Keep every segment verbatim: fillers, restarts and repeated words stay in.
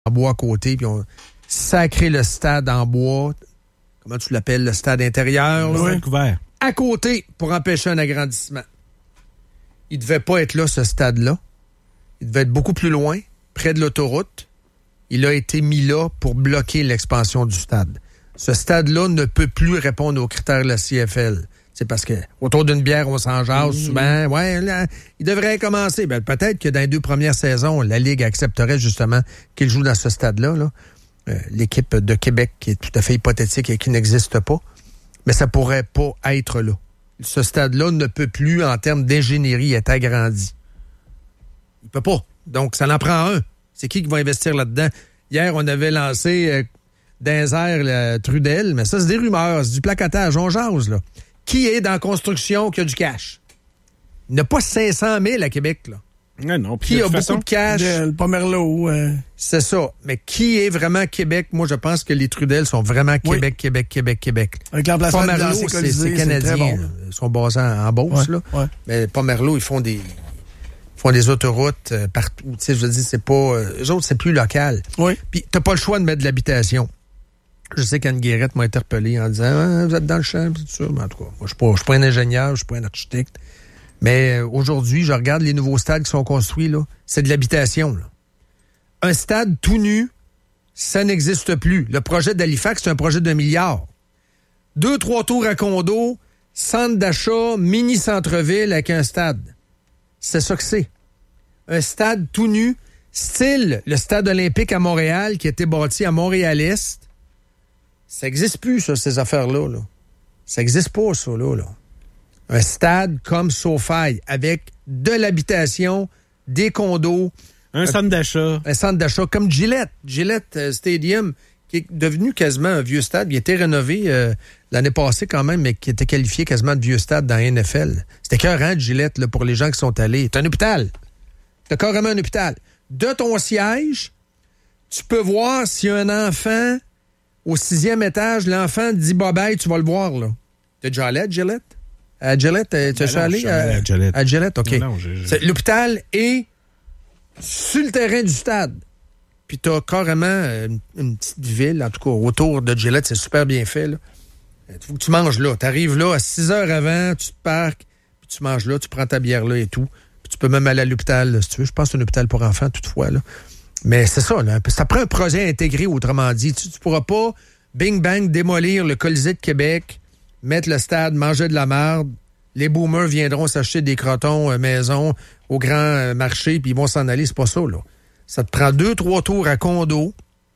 en bois à côté, puis on sacré le stade en bois. Comment tu l'appelles, le stade intérieur? Oui, couvert. À côté, pour empêcher un agrandissement. Il ne devait pas être là, ce stade-là. Il devait être beaucoup plus loin, près de l'autoroute. Il a été mis là pour bloquer l'expansion du stade. Ce stade-là ne peut plus répondre aux critères de la C F L. C'est parce que autour d'une bière, on s'en jase mmh. souvent. Ouais, là, il devrait commencer. Ben, peut-être que dans les deux premières saisons, la Ligue accepterait justement qu'il joue dans ce stade-là. Là. Euh, l'équipe de Québec, qui est tout à fait hypothétique et qui n'existe pas. Mais ça pourrait pas être là. Ce stade-là ne peut plus, en termes d'ingénierie, être agrandi. Il peut pas. Donc, ça en prend un. C'est qui qui va investir là-dedans? Hier, on avait lancé euh, dans les airs le Trudel, mais ça, c'est des rumeurs, c'est du placotage, on jase, là. Qui est dans la construction qui a du cash? Il n'y a pas cinq cent mille à Québec, là. Non, non. Qui a beaucoup façon, de cash? De, le Pomerleau. Euh... C'est ça. Mais qui est vraiment Québec? Moi, je pense que les Trudel sont vraiment Québec, oui. Québec, Québec, Québec. Avec l'emplacement de Pomerleau, c'est, c'est canadien. Bon. Ils sont basés en, en Beauce, ouais, là. Ouais. Mais Pomerleau, ils font des... font des autoroutes euh, partout. Tu sais, je veux dire, c'est pas... Euh, eux autres, c'est plus local. Oui. Puis, t'as pas le choix de mettre de l'habitation. Je sais qu'Anne Guérette m'a interpellé en disant ah, « Vous êtes dans le champ, tout ça. » Mais en tout cas, moi, je suis pas, je suis pas un ingénieur, je suis pas un architecte. Mais euh, aujourd'hui, je regarde les nouveaux stades qui sont construits, là. C'est de l'habitation, là. Un stade tout nu, ça n'existe plus. Le projet d'Halifax, c'est un projet d'un milliard. Deux, trois tours à condo, centre d'achat, mini-centre-ville avec un stade. C'est ça que c'est. Un stade tout nu, style le stade olympique à Montréal qui a été bâti à Montréal-Est. Ça n'existe plus, ça, ces affaires-là. Là. Ça n'existe pas, ça, là, là. Un stade comme SoFi, avec de l'habitation, des condos. Un centre d'achat. Un centre d'achat comme Gillette. Gillette euh, Stadium, qui est devenu quasiment un vieux stade. Il a été rénové euh, l'année passée quand même, mais qui était qualifié quasiment de vieux stade dans la N F L. C'était écœurant, Gillette, là, pour les gens qui sont allés. C'est un hôpital. C'est carrément un hôpital. De ton siège, tu peux voir s'il y a un enfant au sixième étage, l'enfant dit bye-bye, tu vas le voir, là. T'es déjà allé à Gillette? À Gillette, tu es déjà allé à, à Gillette? À Gillette, OK. Non, non, j'ai, j'ai... L'hôpital est sur le terrain du stade. Puis t'as carrément une, une petite ville, en tout cas, autour de Gillette, c'est super bien fait, là. Il faut que tu manges là. T'arrives là à six heures avant, tu te parques, puis tu manges là, tu prends ta bière là et tout. Puis tu peux même aller à l'hôpital, là, si tu veux. Je pense que c'est un hôpital pour enfants, toutefois, là. Mais c'est ça, là. Ça prend un projet intégré, autrement dit. Tu ne pourras pas, bing bang, démolir le Colisée de Québec, mettre le stade, manger de la marde. Les boomers viendront s'acheter des crotons euh, maison au grand euh, marché, puis ils vont s'en aller. C'est pas ça, là. Ça te prend deux, trois tours à condo,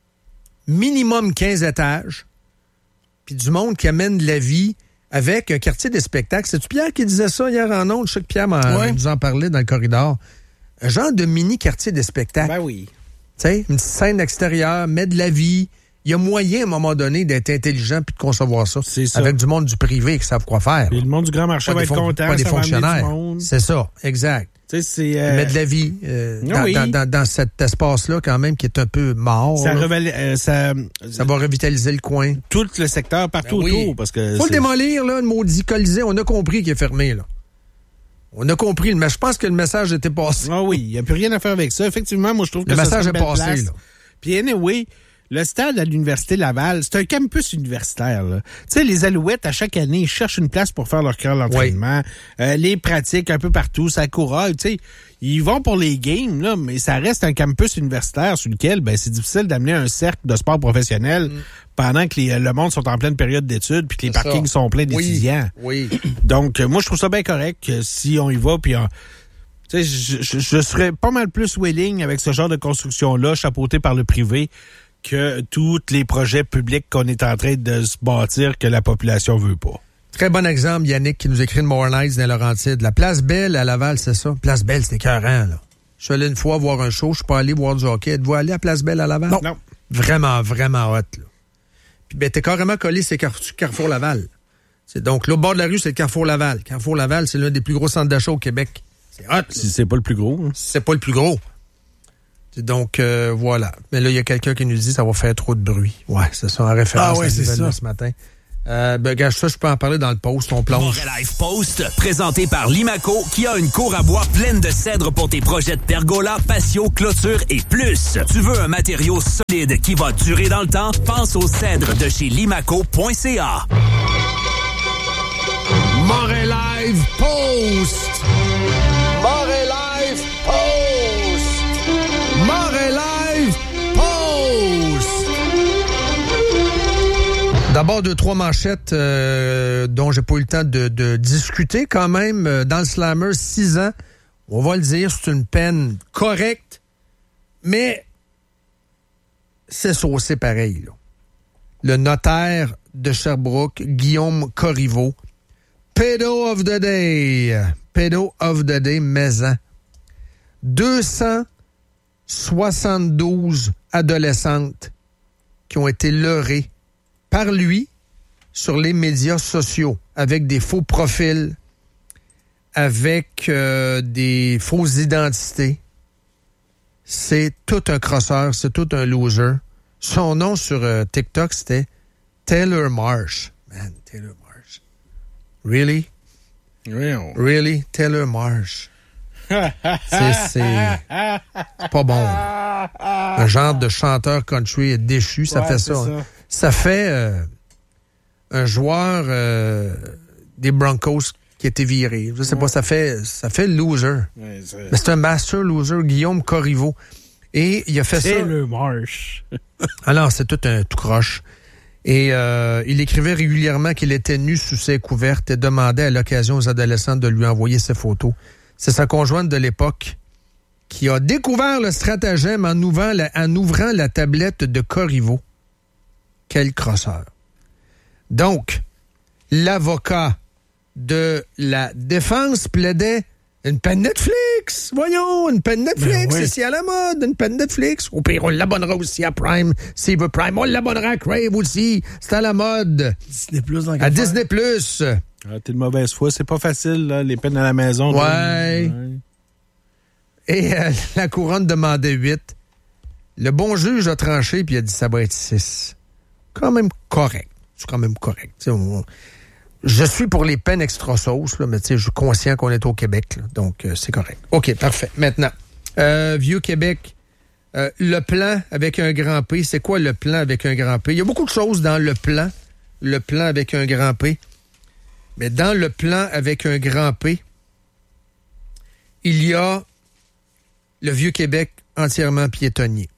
minimum quinze étages, puis du monde qui amène de la vie avec un quartier des spectacles. C'est-tu Pierre qui disait ça hier en ondes? Je sais que Pierre m'en, ouais. nous en parlait dans le corridor. Un genre de mini-quartier des spectacles. Ben oui. Tu sais, une petite scène extérieure, met de la vie. Il y a moyen, à un moment donné, d'être intelligent puis de concevoir ça. C'est ça. Avec du monde du privé qui savent quoi faire. Et le monde du grand marché pas va être fon- content. Pas des ça fonctionnaires. C'est ça, exact. Tu sais, c'est... Euh... Mettre de la vie euh, dans, oui. dans, dans, dans cet espace-là, quand même, qui est un peu mort. Ça, reval... euh, ça... ça va revitaliser le coin. Tout le secteur, partout ben oui. autour. Parce que faut c'est... le démolir, là, le maudit Colisée. On a compris qu'il est fermé, là. On a compris, mais je pense que le message était passé. Ah oui, il n'y a plus rien à faire avec ça. Effectivement, moi, je trouve que le ça message est passé, place. là. Puis anyway, le stade à l'Université Laval, c'est un campus universitaire. Tu sais, les Alouettes, à chaque année, ils cherchent une place pour faire leur camp d'entraînement. Oui. Euh, les pratiques un peu partout, ça couraille, tu sais. Ils vont pour les games, là, mais ça reste un campus universitaire sur lequel ben, c'est difficile d'amener un cercle de sport professionnel mm. pendant que les, le monde sont en pleine période d'études puis que les c'est parkings ça. sont pleins d'étudiants. Oui. oui. Donc, moi, je trouve ça bien correct que si on y va, puis on... Tu sais, je, je, je serais pas mal plus willing avec ce genre de construction-là, chapeauté par le privé, que tous les projets publics qu'on est en train de se bâtir que la population veut pas. Très bon exemple, Yannick, qui nous écrit de More Nights dans Laurentides. La Place Belle à Laval, c'est ça? Place Belle, c'était écœurant, là. Je suis allé une fois voir un show, je suis pas allé voir du hockey. Êtes-vous allé à Place Belle à Laval? Non. non. Vraiment, vraiment hot, là. Puis, ben, t'es carrément collé, c'est Car- Carrefour Laval. C'est donc, l'autre bord de la rue, c'est le Carrefour Laval. Carrefour Laval, c'est l'un des plus gros centres d'achat au Québec. C'est hot. Si c'est pas le plus gros. Hein. C'est pas le plus gros. Donc, euh, voilà. Mais là, il y a quelqu'un qui nous dit que ça va faire trop de bruit. Ouais, c'est ça, en référence ah ouais, à c'est l'événement ça. ce matin. Euh, ben, gâche ça, je peux en parler dans le post, on plonge. Montréal Life Post, présenté par Limaco, qui a une cour à bois pleine de cèdres pour tes projets de pergola, patio, clôture et plus. Tu veux un matériau solide qui va durer dans le temps? Pense aux cèdres de chez limaco point c a. Montréal Live Post! Montréal Live Post! Montréal Live Post! D'abord, deux, trois manchettes euh, dont j'ai pas eu le temps de, de discuter quand même. Dans le Slammer, six ans, on va le dire, c'est une peine correcte, mais c'est saucé pareil, là. Le notaire de Sherbrooke, Guillaume Corriveau, Pedo of the Day. Pedo of the Day, maison. deux cent soixante-douze adolescentes qui ont été leurrées par lui sur les médias sociaux avec des faux profils, avec euh, des fausses identités. C'est tout un crosseur, c'est tout un loser. Son nom sur euh, TikTok, c'était Taylor Marsh. Man, Taylor Marsh. Really? Real. Really? Taylor Marsh. c'est, c'est, c'est pas bon. Un genre de chanteur country déchu, ça ouais, fait ça. ça. Ça fait euh, un joueur euh, des Broncos qui a été viré. Je sais ouais. pas, ça fait ça fait loser. Ouais, c'est... Mais c'est un master loser, Guillaume Corriveau. Et il a fait c'est ça... C'est le Marsh. Alors, c'est tout un tout croche. Et euh, il écrivait régulièrement qu'il était nu sous ses couvertes et demandait à l'occasion aux adolescents de lui envoyer ses photos. C'est sa conjointe de l'époque qui a découvert le stratagème en ouvrant la, en ouvrant la tablette de Corriveau. Quel crosseur. Donc, l'avocat de la défense plaidait une peine Netflix. Voyons, une peine Netflix, ben oui. C'est à la mode, une peine Netflix. Au pire, on l'abonnera aussi à Prime, s'il veut Prime. On l'abonnera à Crave aussi. C'est à la mode. Disney Plus, dans à Disney Plus. Ah, t'es de mauvaise foi. C'est pas facile, là, les peines à la maison. Ouais. ouais. Et euh, la couronne demandait huit. Le bon juge a tranché, puis il a dit ça va être six. Quand même correct. C'est quand même correct. On, je suis pour les peines extra sauce, là, mais je suis conscient qu'on est au Québec, là, donc euh, c'est correct. OK, parfait. Maintenant, euh, Vieux-Québec, euh, le plan avec un grand P, c'est quoi le plan avec un grand P? Il y a beaucoup de choses dans le plan, le plan avec un grand P, mais dans le plan avec un grand P, il y a le Vieux-Québec entièrement piétonnier.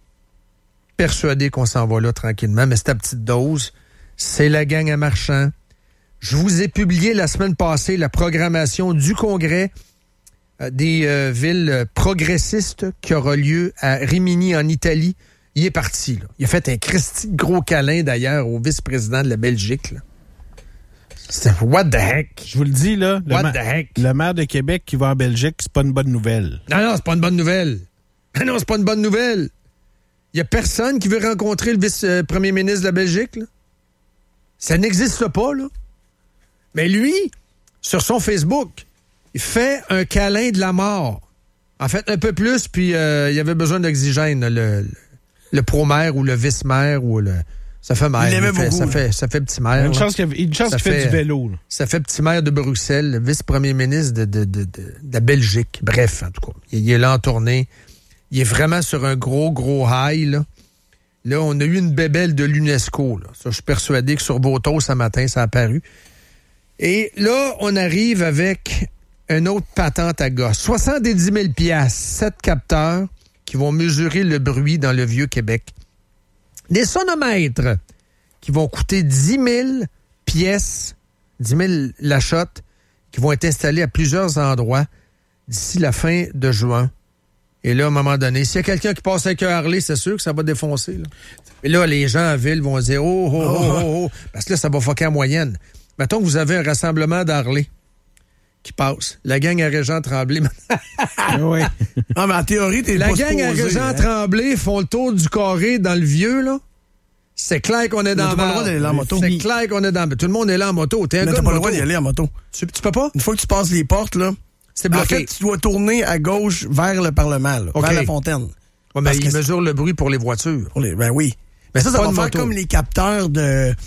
Persuadé qu'on s'en va là tranquillement, mais c'est à petite dose. C'est la gang à Marchand. Je vous ai publié la semaine passée la programmation du congrès euh, des euh, villes progressistes qui aura lieu à Rimini en Italie. Il est parti, là. Il a fait un Christy de gros câlin d'ailleurs au vice-président de la Belgique, là. C'est what the heck? Je vous le dis, là. Le what ma- the heck? Le maire de Québec qui va en Belgique, c'est pas une bonne nouvelle. Non, non, c'est pas une bonne nouvelle. Non, c'est pas une bonne nouvelle. Il y a personne qui veut rencontrer le vice-premier ministre de la Belgique, là. Ça n'existe pas, là. Mais lui, sur son Facebook, il fait un câlin de la mort. En fait, un peu plus, puis euh, il y avait besoin d'oxygène, le, le, le pro-maire ou le vice-maire ou le... Ça fait maire. Il l'aimait beaucoup. Ça fait, ça fait petit maire. Une chance qu'il, une chance qu'il fait, fait du vélo. Là. Ça fait petit maire de Bruxelles, le vice-premier ministre de, de, de, de, de la Belgique. Bref, en tout cas, il, il est là en tournée. Il est vraiment sur un gros, gros high, là. Là, on a eu une bébelle de l'UNESCO, là. Ça, je suis persuadé que sur Boto, ce matin, ça a apparu. Et là, on arrive avec une autre patente à gosse. soixante-dix mille dollars, sept capteurs qui vont mesurer le bruit dans le Vieux-Québec. Des sonomètres qui vont coûter dix mille pièces, dix mille la shot, qui vont être installés à plusieurs endroits d'ici la fin de juin. Et là, à un moment donné, s'il y a quelqu'un qui passe avec un Harley, c'est sûr que ça va défoncer. Là. Et là, les gens en ville vont dire « Oh, oh, oh, oh, oh », parce que là, ça va foquer en moyenne. Mettons que vous avez un rassemblement d'Harley qui passe. La gang à Régent-Tremblay. Oui. Non, mais en théorie, t'es La pas gang à supposé, Régent-Tremblay hein? font le tour du carré dans le vieux, là. C'est clair qu'on est dans t'as pas le droit d'aller là en moto. C'est clair qu'on est dans... Tout le monde est là en moto. T'es un mais gars t'as de pas le moto. droit d'y aller en moto. Tu, tu peux pas? Une fois que tu passes les portes, là, c'est bloqué. En fait, tu dois tourner à gauche vers le Parlement, là, okay. vers la fontaine. Ouais, mais il mesure le bruit pour les voitures. Pour les, ben oui. Mais ça, ça pas va faire moto. Comme les capteurs de...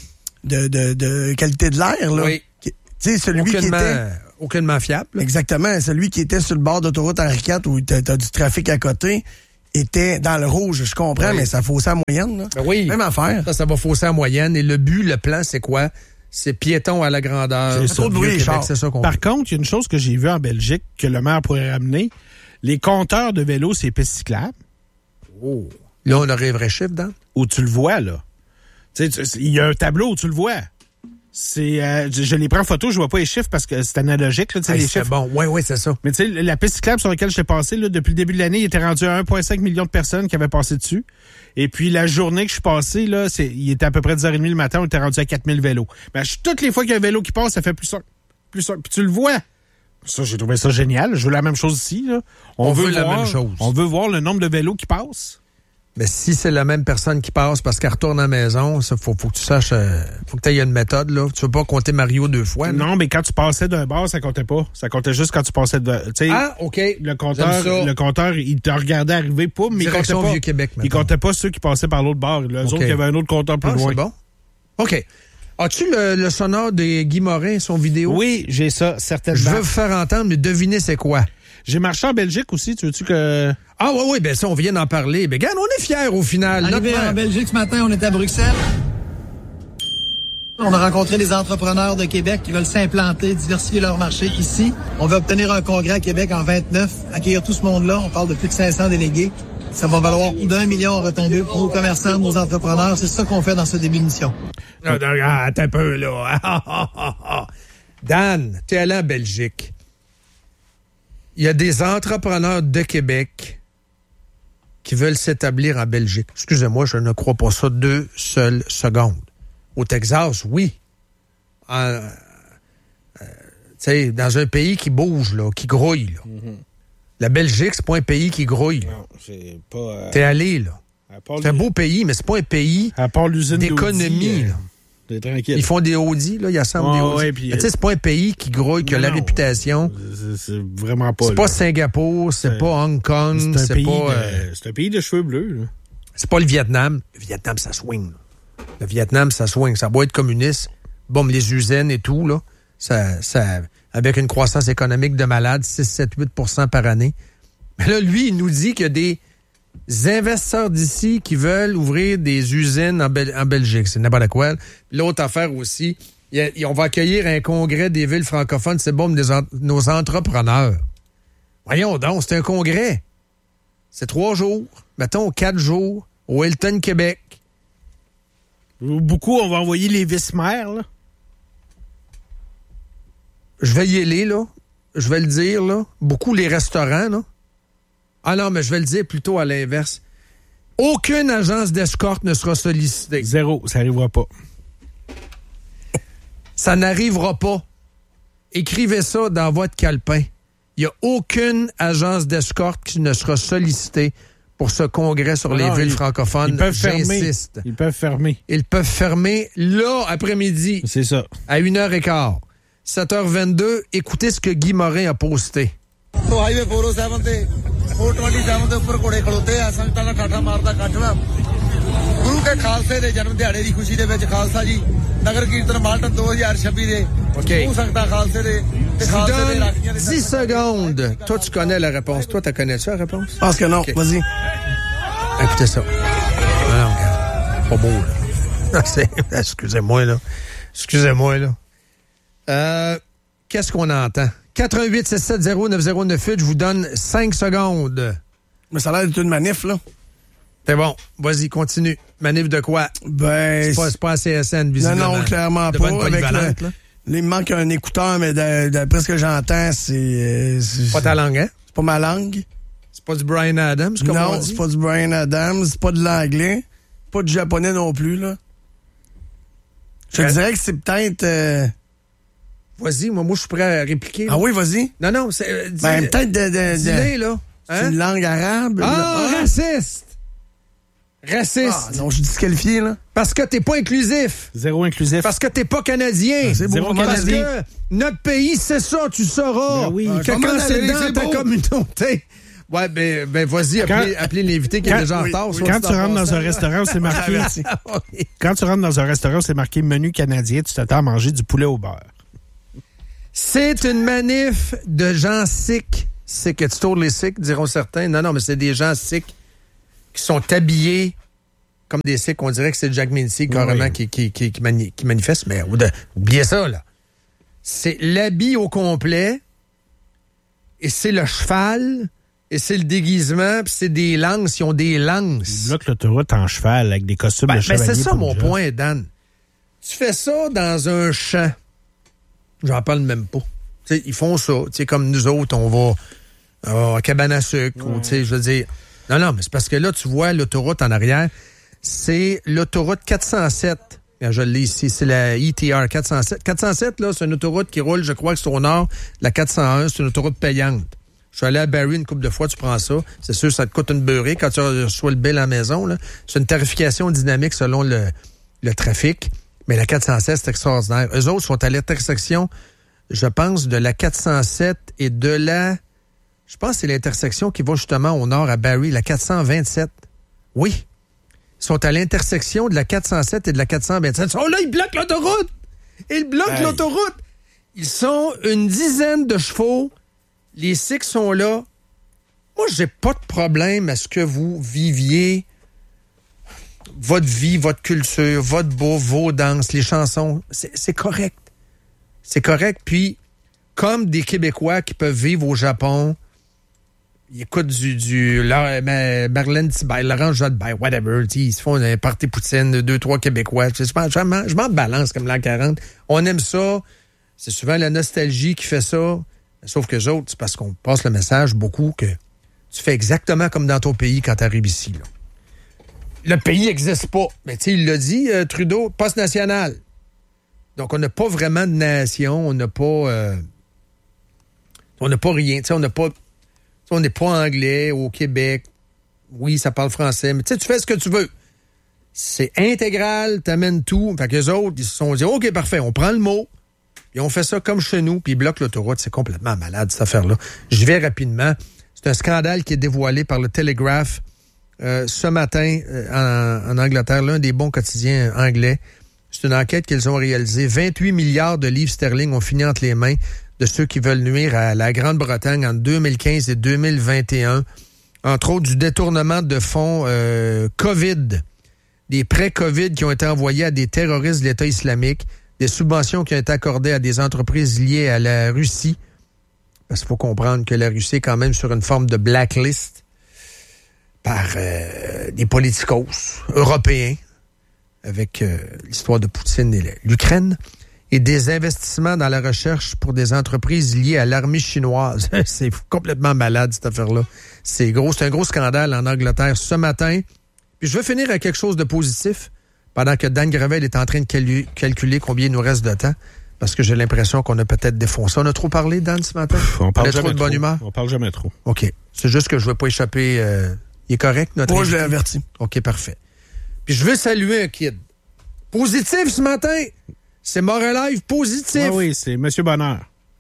de, de, de qualité de l'air, là. Oui. Tu sais, celui aucunement, qui était... aucunement fiable. Là. Exactement. Celui qui était sur le bord d'autoroute Henri quatre où t'as, t'as du trafic à côté était dans le rouge. Je comprends, oui. mais ça faussait la moyenne, là. Ben oui. Même affaire. Ça, ça va fausser la moyenne. Et le but, le plan, c'est quoi? C'est piéton à la grandeur. C'est trop de bruit, Québec, c'est ça qu'on Par veut. Contre, il y a une chose que j'ai vue en Belgique que le maire pourrait ramener. Les compteurs de vélos, c'est pistes cyclables. Oh. Là, on aurait un vrai chiffre, Dan? Où tu le vois, là. Tu sais, il y a un tableau où tu le vois. C'est, euh, je, je les prends en photo, je vois pas les chiffres parce que c'est analogique, là, tu sais, hey, les c'est chiffres. bon, oui, oui, c'est ça. Mais tu sais, la piste cyclable sur laquelle j'étais passé, là, depuis le début de l'année, il était rendu à un virgule cinq million de personnes qui avaient passé dessus. Et puis, la journée que je suis passé, là, c'est, il était à peu près dix heures trente le matin, on était rendu à quatre mille vélos. Mais toutes les fois qu'il y a un vélo qui passe, ça fait plus un. Plus un. Puis tu le vois. Ça, j'ai trouvé ça génial. Je veux la même chose ici, là. On, on veut, veut voir, la même chose. On veut voir le nombre de vélos qui passent. Mais si c'est la même personne qui passe parce qu'elle retourne à la maison, ça faut, faut que tu saches, euh, faut que tu aies une méthode, là. Tu veux pas compter Mario deux fois. Là. Non, mais quand tu passais d'un bar, ça comptait pas. Ça comptait juste quand tu passais de, tu sais. Ah, OK. Le compteur, le compteur, il te regardait arriver, pas, mais Direction il comptait pas. Vieux-Québec, il comptait pas ceux qui passaient par l'autre bar. Les okay. autres, il y avait un autre compteur plus ah, loin. C'est bon. OK. As-tu le, le sonore de Guy Morin, son vidéo? Oui, j'ai ça, certainement. Je veux vous faire entendre, mais devinez c'est quoi. J'ai marché en Belgique aussi, tu veux-tu que... Ah oui, oui, ben ça, on vient d'en parler. Ben regarde, on est fiers au final. Arrivé en Belgique ce matin, on était à Bruxelles. On a rencontré des entrepreneurs de Québec qui veulent s'implanter, diversifier leur marché ici. On va obtenir un congrès à Québec en vingt-neuf, accueillir tout ce monde-là. On parle de plus de cinq cents délégués. Ça va valoir plus d'un million en retombées pour nos commerçants, nos entrepreneurs. C'est ça qu'on fait dans ce début de mission. Non, non, attends un peu, là. Dan, t'es allé en Belgique. Il y a des entrepreneurs de Québec qui veulent s'établir en Belgique. Excusez-moi, je ne crois pas ça deux seules secondes. Au Texas, oui. En, euh, tu sais, dans un pays qui bouge, là, qui grouille. Là. Mm-hmm. La Belgique, c'est pas un pays qui grouille. Non, c'est pas... Euh... T'es allé, là. C'est un beau pays, mais c'est pas un pays à part l'usine d'économie. Euh... T'es tranquille. Ils font des Audi, là, ils assemblent oh, des Audi. Ouais, puis, tu sais, c'est pas un pays qui grouille, qui non, a la réputation. C'est, c'est vraiment pas. C'est là. pas Singapour, c'est, c'est pas Hong Kong, c'est, un c'est pays pas. De, euh, c'est un pays de cheveux bleus, là. C'est pas le Vietnam. Le Vietnam, ça swing. Là. Le Vietnam, ça swing. Ça doit être communiste. Bon, les usines et tout, là, ça, ça, avec une croissance économique de malade, six, sept, huit pour cent par année. Mais là, lui, il nous dit qu'il y a des investisseurs d'ici qui veulent ouvrir des usines en, Bel- en Belgique. C'est n'importe quoi. L'autre affaire aussi, y a, y, on va accueillir un congrès des villes francophones. C'est bon, des en- nos entrepreneurs. Voyons donc, c'est un congrès. C'est trois jours. Mettons quatre jours au Hilton, Québec. Beaucoup, on va envoyer les vice-maires, là. Je vais y aller, là. Je vais le dire, là. Beaucoup les restaurants, là. Ah non, mais je vais le dire plutôt à l'inverse. Aucune agence d'escorte ne sera sollicitée. Zéro, ça n'arrivera pas. Ça n'arrivera pas. Écrivez ça dans votre calepin. Il n'y a aucune agence d'escorte qui ne sera sollicitée pour ce congrès sur non, les villes ils, francophones. Ils peuvent J'insiste. fermer. Ils peuvent fermer. Ils peuvent fermer là, après-midi. C'est ça. À une heure quinze. sept heures vingt-deux, écoutez ce que Guy Morin a posté. So highway four oh seven ਤੇ four twenty-seven ਦੇ ਉੱਪਰ ਘੋੜੇ ਖਲੋਤੇ ਆ ਸੰਗਤਾਂ ਦਾ ਠਾਠਾ ਮਾਰਦਾ ਕੱਟਣਾ ਗੁਰੂ ਕੇ ਖਾਲਸੇ ਦੇ ਜਨਮ ਦਿਹਾੜੇ ਦੀ ਖੁਸ਼ੀ ਦੇ ਵਿੱਚ ਖਾਲਸਾ ਜੀ ਨਗਰ ਕੀਰਤਨ ਮਾਲਟਨ ਦੋ ਹਜ਼ਾਰ ਛੱਬੀ ਦੇ ਉਹ ਸੰਗਤਾਂ ਖਾਲਸੇ ਦੇ ਤੇ ਖਾਲਸੇ ਦੇ ਰਾਖੀਆਂ ਦੇ dix secondes. Toi, tu connais la réponse. Toi, tu connais ça, la réponse? Je pense que non. Okay. Vas-y. Écoutez ça. Ah non, regarde. Pas beau, là. C'est... Excusez-moi, là. Excusez-moi, là. Euh, qu'est-ce qu'on entend? quatre un huit sept sept zéro neuf zéro neuf huit, je vous donne cinq secondes. Mais ça a l'air d'être une manif, là. C'est bon. Vas-y, continue. Manif de quoi? Ben... C'est pas, c'est pas à C S N, visiblement. Non, non, clairement de pas. Avec le, là. Il me manque un écouteur, mais d'après ce que j'entends, c'est... c'est pas ta langue, hein? C'est pas ma langue. C'est pas du Bryan Adams, comme non, on dit? c'est pas du Bryan Adams, c'est pas de l'anglais, pas du japonais non plus, là. Je te dirais que c'est peut-être... Euh... Vas-y, moi, moi je suis prêt à répliquer. Là. Ah oui, vas-y. Non, non, c'est... Euh, dis, ben, peut-être de... de, de là. Hein? C'est une langue arabe. Ah, ah, raciste! Raciste. Ah, non, je suis disqualifié, là. Parce que t'es pas inclusif. Zéro inclusif. Parce que t'es pas canadien. Ah, c'est Zéro beau, canadien. Parce que notre pays, c'est ça, tu sauras. Ben oui. Que quand c'est dans ta communauté, Ouais, ben, ben vas-y, appelez, Quand- appelez l'invité qui est quand- déjà en oui, retard. oui. soit Quand dit tu en rentres dans passant. un restaurant, c'est marqué. Oui. Quand tu rentres dans un restaurant, c'est marqué menu canadien, tu t'attends à manger du poulet au beurre. C'est une manif de gens sick. C'est que tu tournes les sick, diront certains. Non, non, mais c'est des gens sick qui sont habillés comme des sick. On dirait que c'est Jack Mincy carrément Oui. qui, qui, qui, qui, mani- qui manifeste. Mais ou de- oubliez ça, là. C'est l'habit au complet et c'est le cheval et c'est le déguisement puis c'est des lances. Ils ont des lances. Ils bloquent l'autoroute en cheval avec des costumes Ben, de ben, chevalier. c'est ça pour mon le job. point, Dan. Tu fais ça dans un champ. J'en parle même pas. T'sais, ils font ça. T'sais, comme nous autres, on va euh, à cabane à sucre. Ou, t'sais, je veux dire. Non, non, mais c'est parce que là, tu vois l'autoroute en arrière. C'est l'autoroute quatre cent sept. Bien, je l'ai ici. C'est la I T R quatre cent sept. quatre cent sept, là, c'est une autoroute qui roule, je crois que c'est au nord. La quatre cent un, c'est une autoroute payante. Je suis allé à Barrie une couple de fois, tu prends ça. C'est sûr, ça te coûte une beurrée quand tu reçois le bill à la maison. Là. C'est une tarification dynamique selon le, le trafic. Mais la quatre cent sept, c'est extraordinaire. Eux autres sont à l'intersection, je pense, de la quatre cent sept et de la... Je pense que c'est l'intersection qui va justement au nord à Barrie, la quatre cent vingt-sept. Oui. Ils sont à l'intersection de la quatre cent sept et de la quatre cent vingt-sept. Ils sont là, ils bloquent l'autoroute! Ils bloquent Hey. l'autoroute! Ils sont une dizaine de chevaux. Les Sikhs sont là. Moi, j'ai pas de problème à ce que vous viviez votre vie, votre culture, votre bouffe, vos danses, les chansons. C'est, c'est correct. C'est correct. Puis, comme des Québécois qui peuvent vivre au Japon, ils écoutent du, du Laurent- Ma- Marlène Tibet, Laurent Jodbert, whatever, ils se font un party poutine, deux, trois Québécois. Je m'en, je m'en- je m'en balance comme l'an quarante. On aime ça. C'est souvent la nostalgie qui fait ça. Sauf que les autres, c'est parce qu'on passe le message beaucoup que tu fais exactement comme dans ton pays quand tu arrives ici. Là. Le pays n'existe pas. Mais tu sais, il l'a dit, euh, Trudeau, poste national. Donc, on n'a pas vraiment de nation. On n'a pas... euh, on n'a pas rien. Tu sais, on n'a pas... On n'est pas anglais au Québec. Oui, ça parle français. Mais tu sais, tu fais ce que tu veux. C'est intégral, t'amènes tout. Fait qu'eux autres, ils se sont dit, OK, parfait, on prend le mot. Puis on fait ça comme chez nous, puis ils bloquent l'autoroute. C'est complètement malade, cette affaire-là. Je vais rapidement. C'est un scandale qui est dévoilé par le Telegraph euh, ce matin euh, en, en Angleterre, l'un des bons quotidiens anglais. C'est une enquête qu'ils ont réalisée. vingt-huit milliards de livres sterling ont fini entre les mains de ceux qui veulent nuire à la Grande-Bretagne en deux mille quinze et deux mille vingt et un. Entre autres, du détournement de fonds euh, COVID, des prêts COVID qui ont été envoyés à des terroristes de l'État islamique, des subventions qui ont été accordées à des entreprises liées à la Russie. Parce qu'il faut comprendre que la Russie est quand même sur une forme de blacklist par euh, des politicos européens avec euh, l'histoire de Poutine et l'Ukraine, et des investissements dans la recherche pour des entreprises liées à l'armée chinoise. C'est complètement malade, cette affaire-là. C'est gros, c'est un gros scandale en Angleterre ce matin. Puis je vais finir avec quelque chose de positif, pendant que Dan Gravel est en train de calu- calculer combien il nous reste de temps, parce que j'ai l'impression qu'on a peut-être défoncé. On a trop parlé, Dan, ce matin? Pff, on parle a trop jamais de bonne trop. humeur? On parle jamais trop. OK. C'est juste que je ne veux pas échapper. Euh... Il est correct, notre Moi, je l'ai invité? averti. OK, parfait. Puis je veux saluer un kid. Positif ce matin. C'est Moralive positif. Ah oui, c'est M. Bonheur.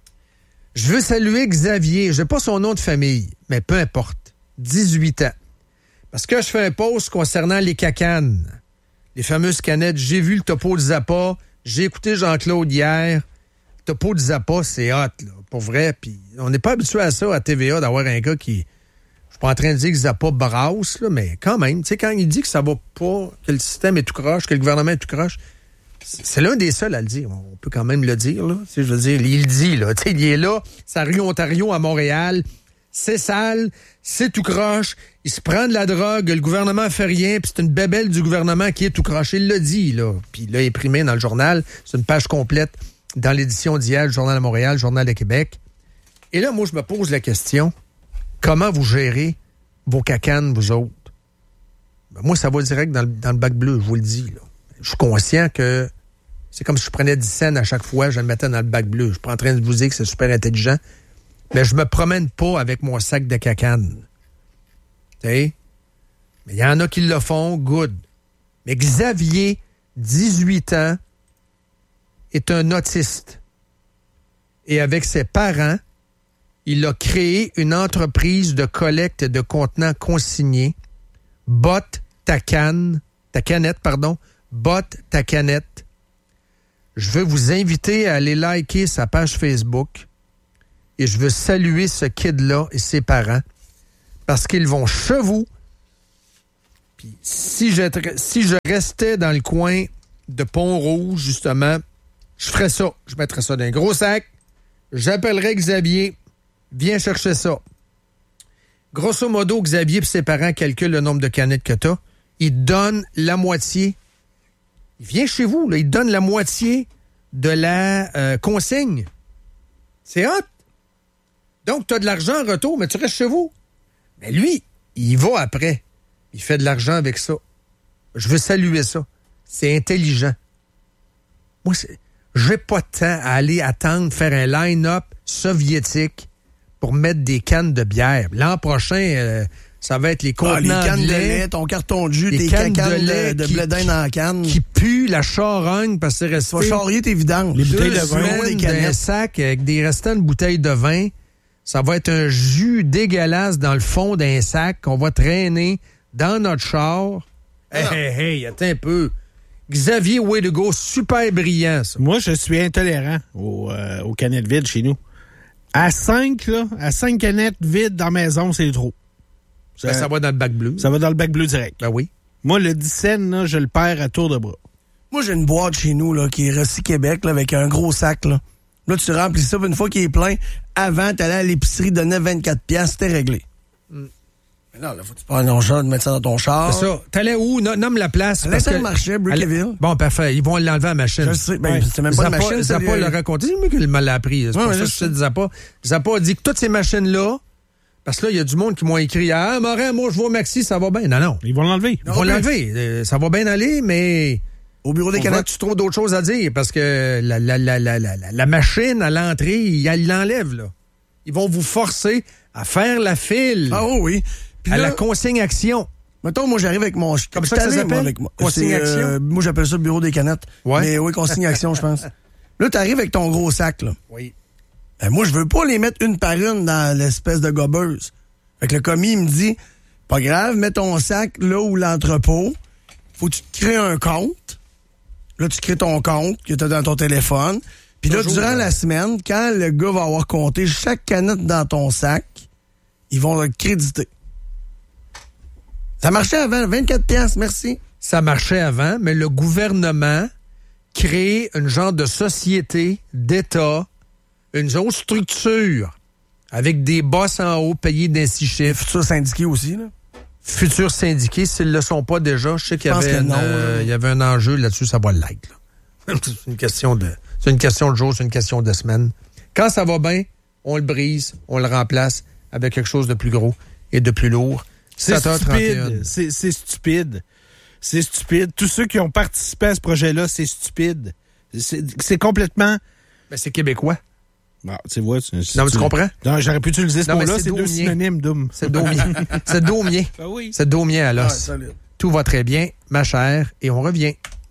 Je veux saluer Xavier. Je n'ai pas son nom de famille, mais peu importe. dix-huit ans. Parce que je fais un post concernant les cacanes. Les fameuses canettes. J'ai vu le topo de Zappa. J'ai écouté Jean-Claude hier. Le topo de Zappa, c'est hot, là, pour vrai. Puis on n'est pas habitué à ça à T V A, d'avoir un gars qui... Je suis pas en train de dire que Zappa brasse, là, mais quand même, tu sais, quand il dit que ça va pas, que le système est tout croche, que le gouvernement est tout croche, c'est l'un des seuls à le dire. On peut quand même le dire, là. Tu sais, je veux dire, il le dit, là. Tu sais, il est là, c'est à rue Ontario, à Montréal. C'est sale, c'est tout croche. Il se prend de la drogue, le gouvernement fait rien, puis c'est une bébelle du gouvernement qui est tout croche. Il l'a dit, là. Puis il l'a imprimé dans le journal. C'est une page complète dans l'édition d'hier, le Journal de Montréal, le Journal de Québec. Et là, moi, je me pose la question, comment vous gérez vos cacanes, vous autres? Ben, moi, ça va direct dans le, dans le bac bleu, je vous le dis, là. Je suis conscient que c'est comme si je prenais dix cents à chaque fois, je le mettais dans le bac bleu. Je suis pas en train de vous dire que c'est super intelligent, mais je me promène pas avec mon sac de cacanes. Tu sais? Mais il y en a qui le font, good. Mais Xavier, dix-huit ans, est un autiste. Et avec ses parents, il a créé une entreprise de collecte de contenants consignés. Botte ta canne, ta canette, pardon. Botte ta canette. Je veux vous inviter à aller liker sa page Facebook et je veux saluer ce kid-là et ses parents parce qu'ils vont chez vous. Puis si je, si je restais dans le coin de Pont-Rouge, justement, je ferais ça. Je mettrais ça dans un gros sac. J'appellerais Xavier. Viens chercher ça. Grosso modo, Xavier et ses parents calculent le nombre de canettes que tu as. Ils donnent la moitié. Il vient chez vous, là. Il donne la moitié de la euh, consigne. C'est hot. Donc, tu as de l'argent en retour, mais tu restes chez vous. Mais lui, il va après. Il fait de l'argent avec ça. Je veux saluer ça. C'est intelligent. Moi, c'est... j'ai pas de temps à aller attendre, faire un line-up soviétique pour mettre des cannes de bière. L'an prochain, euh, ça va être les contenants ah, les cannes de de lait, lait, ton carton de jus, les tes cannes cannes de lait de, de qui, blé d'Inde en canne. qui puent la charogne parce que c'est resté... Tu vas charrier tes vidanges. Les bouteilles de vin, des canettes. Un sac avec des restants de bouteilles de vin. Ça va être un jus dégueulasse dans le fond d'un sac qu'on va traîner dans notre char. Hey, hey, hey, attends un peu. Xavier Way to go, super brillant, ça. Moi, je suis intolérant aux, euh, aux canettes vides chez nous. À cinq, là, à cinq canettes vides dans la maison, c'est trop. Ça, ben, ça va dans le bac bleu. Ça va dans le bac bleu direct. Ben oui. Moi, le dix cents, là, je le perds à tour de bras. Moi, j'ai une boîte chez nous là, qui est Recy Québec là, avec un gros sac. Là, là tu remplis ça, une fois qu'il est plein, avant, t'allais à l'épicerie, donnais vingt-quatre piastres, c'était réglé. Mm. Mais non, là, faut que tu prends ton char, mettre ça dans ton char. C'est ça. T'allais où? No, nomme la place. À la salle marché, Brickeville. Bon, parfait. Ils vont l'enlever à la machine. Je sais. Ben, ouais. C'est même pas Zappa, une machine. Zappa c'est l'a raconté. C'est lui qui m'a appris. C'est ouais, pour ça que je sais de Zappa. Zappa a dit que toutes ces machines-là, parce que là, il y a du monde qui m'ont écrit « Ah, Morin, moi, je vois Maxi, ça va bien. » Non, non. Ils vont l'enlever. Ils vont l'enlever. Euh, ça va bien aller, mais... Au bureau des canettes. Tu trouves d'autres choses à dire parce que la, la, la, la, la, la machine à l'entrée, ils l'enlèvent, là. Ils vont vous forcer à faire la file. Ah oh, oui. Puis à là, la consigne-action. Mettons, moi, j'arrive avec mon... Comme ça que ça s'appelle? Avec moi. Consigne-action? Euh, moi, j'appelle ça le bureau des canettes. Ouais. Mais oui, consigne-action, je pense. Là, t'arrives avec ton gros sac, là. Oui. Ben, moi, je veux pas les mettre une par une dans l'espèce de gobeuse. Fait que le commis, il me dit, pas grave, mets ton sac là où l'entrepôt. Faut que tu te crées un compte. Là, tu crées ton compte que t'as dans ton téléphone. Puis là, durant la semaine, quand le gars va avoir compté chaque canette dans ton sac, ils vont le créditer. Ça marchait avant, vingt-quatre piastres, merci. Ça marchait avant, mais le gouvernement crée une genre de société d'État, une autre structure, avec des boss en haut payés d'un six chiffres. Futurs syndiqués aussi, là. Futurs syndiqués, s'ils ne le sont pas déjà, je sais qu'il y avait, une, non, euh, il y avait un enjeu là-dessus, ça va l'être. Là. C'est une question de, c'est une question de jour, c'est une question de semaine. Quand ça va bien, on le brise, on le remplace avec quelque chose de plus gros et de plus lourd. C'est stupide. C'est, c'est stupide. C'est stupide. Tous ceux qui ont participé à ce projet-là, c'est stupide. C'est, c'est complètement... Ben, c'est québécois. Ah, tu vois, tu, non, mais tu comprends? Non, j'aurais pu utiliser ce mot-là, c'est, c'est deux synonymes, doum. C'est daumien. C'est daumien. Ben oui. C'est daumien à l'os. Ah, tout va très bien, ma chère, et on revient.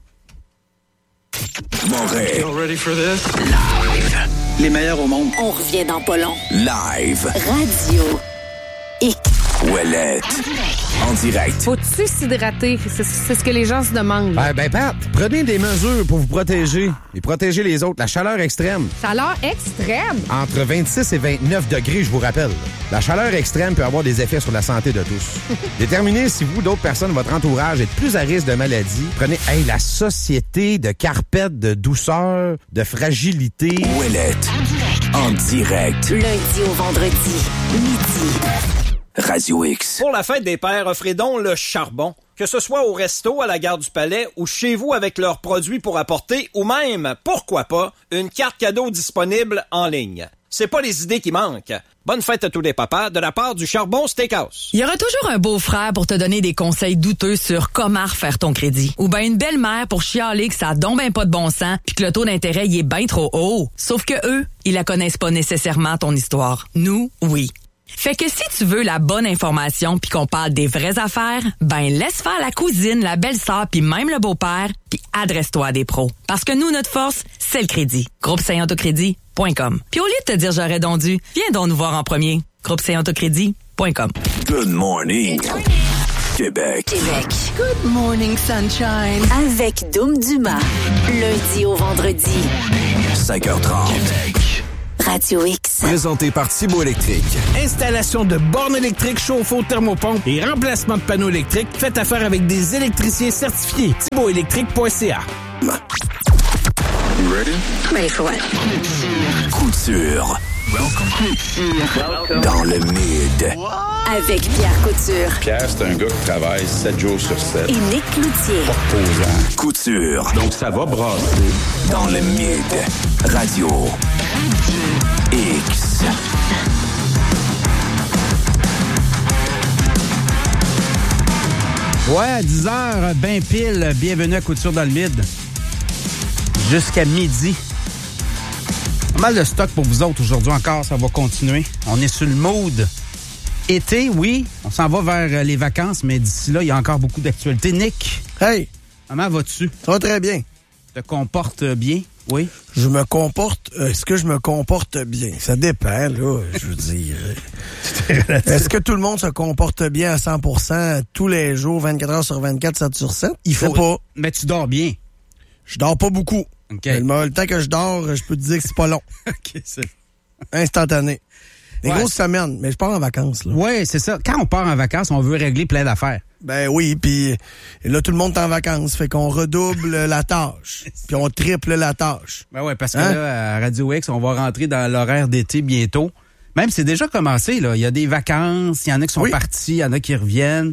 Montréal. Ready for this? Live. Les meilleurs au monde. On revient dans pas long. Live. Radio X. Ouellette. En direct. Faut-tu s'hydrater? C'est, c'est ce que les gens se demandent. Ben, ben, Pat, prenez des mesures pour vous protéger et protéger les autres. La chaleur extrême. Chaleur extrême? Entre vingt-six et vingt-neuf degrés, je vous rappelle. La chaleur extrême peut avoir des effets sur la santé de tous. Déterminez si vous, d'autres personnes, votre entourage êtes plus à risque de maladie. Prenez, hey, la société de carpette, de douceur, de fragilité. Ouellette. En direct. Lundi au vendredi, midi. Radio X. Pour la fête des pères, offrez donc le charbon. Que ce soit au resto, à la gare du Palais ou chez vous avec leurs produits pour apporter ou même, pourquoi pas, une carte cadeau disponible en ligne. C'est pas les idées qui manquent. Bonne fête à tous les papas de la part du Charbon Steakhouse. Il y aura toujours un beau-frère pour te donner des conseils douteux sur comment refaire ton crédit. Ou bien une belle-mère pour chialer que ça a donc ben pas de bon sens puis que le taux d'intérêt il est bien trop haut. Sauf que eux, ils la connaissent pas nécessairement ton histoire. Nous, oui. Fait que si tu veux la bonne information puis qu'on parle des vraies affaires, ben laisse faire la cousine, la belle-sœur puis même le beau-père puis adresse-toi à des pros. Parce que nous, notre force, c'est le crédit. Groupe Saint Autocrédit, point com. Puis au lieu de te dire j'aurais donc dû, viens donc nous voir en premier. groupe c autocrédit point com. Good morning, Québec. Québec. Good morning, sunshine. Avec Dom Dumas. Lundi au vendredi. cinq heures trente. Radio X. Présenté par Thibaut Électrique. Installation de bornes électriques, chauffe-eau, thermopompe et remplacement de panneaux électriques. Faites affaire avec des électriciens certifiés. thibaut électrique point c a. You ready? Ready for what? Couture. Welcome. Dans le mid. Avec Pierre Couture. Pierre, c'est un gars qui travaille sept jours sur sept. Et Nick Cloutier. Pas reposant. Couture. Donc, ça va brasser. Dans le mid. Radio. X. Ouais, à dix heures, ben pile, bienvenue à Couture dans le mid. Jusqu'à midi. Pas mal de stock pour vous autres aujourd'hui encore, ça va continuer. On est sur le mood été, oui. On s'en va vers les vacances, mais d'ici là, il y a encore beaucoup d'actualités. Nick. Hey. Comment vas-tu? Ça va très bien. Tu te comportes bien? Oui. Je me comporte... Euh, est-ce que je me comporte bien? Ça dépend, là, je veux dire. Est-ce que tout le monde se comporte bien à cent pour cent tous les jours, vingt-quatre heures sur vingt-quatre, sept sur sept? Il faut pas. Mais tu dors bien. Je dors pas beaucoup. Okay. Le, le temps que je dors, je peux te dire que c'est pas long. OK, c'est... Instantané. Des ouais, grosses c'est... semaines, mais je pars en vacances, là. Oui, c'est ça. Quand on part en vacances, on veut régler plein d'affaires. Ben oui, puis là, tout le monde est en vacances, fait qu'on redouble la tâche, puis on triple la tâche. Ben oui, parce que hein? là, à Radio X, on va rentrer dans l'horaire d'été bientôt. Même, c'est déjà commencé, là. Il y a des vacances, il y en a qui sont oui. partis, il y en a qui reviennent.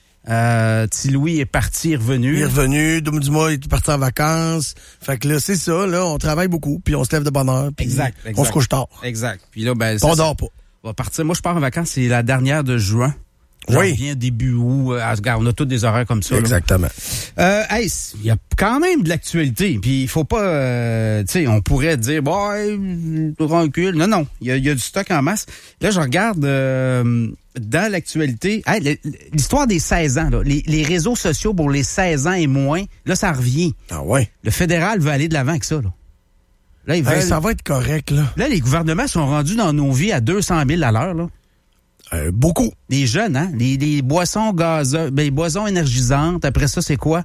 Euh, Petit Louis est parti, est revenu. Il est revenu, Dom Dumas est parti en vacances. Fait que là, c'est ça, là, on travaille beaucoup, puis on se lève de bonne heure, puis exact, exact. on se couche tard. Exact. Puis là, ben, on dort pas. On va partir. Moi, je pars en vacances, c'est la dernière de juin. Je oui. reviens début août. Euh, on a tous des horaires comme ça. Exactement. Euh, hey, il y a quand même de l'actualité. Puis il faut pas... Euh, tu sais, on pourrait dire, bon, hey, tranquille. Non, non. Il y, y a du stock en masse. Là, je regarde euh, dans l'actualité... Hey, l'histoire des seize ans, là, les, les réseaux sociaux pour les seize ans et moins, là, ça revient. Ah ouais? Le fédéral veut aller de l'avant avec ça, là. Là, ils veulent... hey, ça va être correct, là. Là, les gouvernements sont rendus dans nos vies à deux cent mille à l'heure, là. Euh, beaucoup. Les jeunes, hein? Les, les boissons gazeuses, ben, les boissons énergisantes. Après ça, c'est quoi?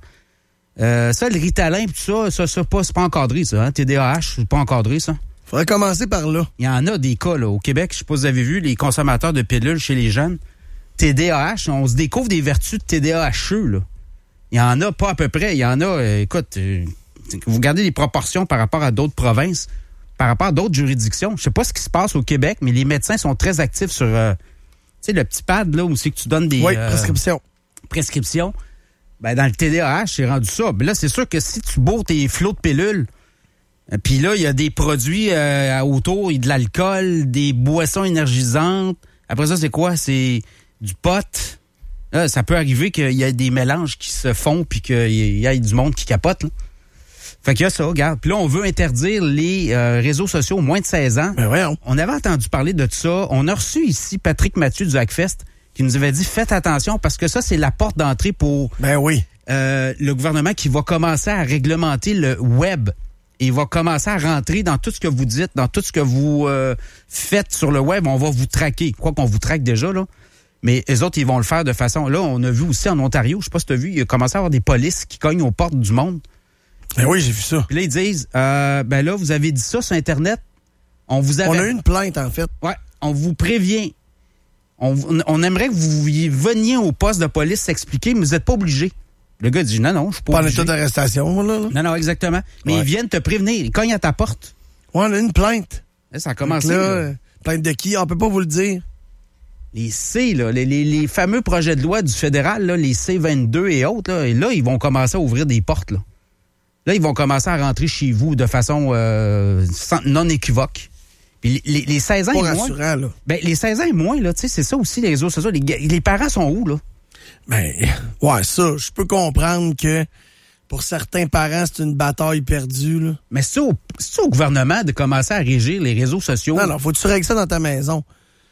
Euh, ça, le Ritalin, pis tout ça, ça, ça pas, c'est pas encadré, ça, hein? T D A H, c'est pas encadré, ça. Faudrait commencer par là. Il y en a des cas, là, au Québec. Je sais pas si vous avez vu, les consommateurs de pilules chez les jeunes. T D A H, on se découvre des vertus de T D A H E, là. Il y en a pas à peu près. Il y en a, euh, écoute, euh, vous regardez les proportions par rapport à d'autres provinces, par rapport à d'autres juridictions. Je sais pas ce qui se passe au Québec, mais les médecins sont très actifs sur... Euh, tu sais, le petit pad, là, où c'est que tu donnes des... Oui, euh, prescriptions. Prescriptions. Ben, dans le T D A H, c'est rendu ça. Ben là, c'est sûr que si tu bourres tes flots de pilules, puis là, il y a des produits euh, autour, il y a de l'alcool, des boissons énergisantes. Après ça, c'est quoi? C'est du pot. Là, ça peut arriver qu'il y ait des mélanges qui se font puis qu'il y ait du monde qui capote, là. Fait qu'il y a ça, regarde. Puis là, on veut interdire les euh, réseaux sociaux aux moins de seize ans. Ben voyons. On avait entendu parler de ça. On a reçu ici Patrick Mathieu du Hackfest qui nous avait dit, faites attention parce que ça, c'est la porte d'entrée pour ben oui. euh, le gouvernement qui va commencer à réglementer le web. Et il va commencer à rentrer dans tout ce que vous dites, dans tout ce que vous euh, faites sur le web. On va vous traquer. Quoi qu'on vous traque déjà, là. Mais eux autres, ils vont le faire de façon... Là, on a vu aussi en Ontario, je sais pas si tu as vu, il a commencé à avoir des polices qui cognent aux portes du monde. Ben oui, j'ai vu ça. Puis là, ils disent, euh, ben là, vous avez dit ça sur Internet. On vous avait... On a eu une plainte, en fait. Ouais, on vous prévient. On, on aimerait que vous veniez au poste de police s'expliquer, mais vous n'êtes pas obligé. Le gars dit, non, non, je suis pas, pas obligé. Pas en état d'arrestation, là, là. Non, non, exactement. Mais ouais. Ils viennent te prévenir. Ils cognent à ta porte. Ouais, on a une plainte. Là, ça a commencé. Là, là. Plainte de qui? On peut pas vous le dire. Les C, là, les, les, les fameux projets de loi du fédéral, là, les C vingt-deux et autres, là, et là, ils vont commencer à ouvrir des portes, là. Là, ils vont commencer à rentrer chez vous de façon euh, non équivoque. Puis les, les seize ans pas et moins... rassurant, là. Ben, les seize ans et moins, là, tu sais, c'est ça aussi, les réseaux sociaux. Les, les parents sont où, là? Ben, ouais, ça, je peux comprendre que pour certains parents, c'est une bataille perdue, là. Mais c'est au, c'est au gouvernement de commencer à régir les réseaux sociaux. Non, non, faut que tu règles ça dans ta maison.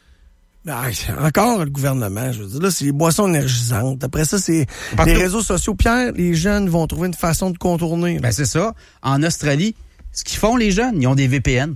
Ben, encore le gouvernement, je veux dire, là, c'est les boissons énergisantes. Après ça, c'est Partout. Les réseaux sociaux. Pierre, les jeunes vont trouver une façon de contourner. Là. Ben, c'est ça. En Australie, ce qu'ils font, les jeunes, ils ont des V P N.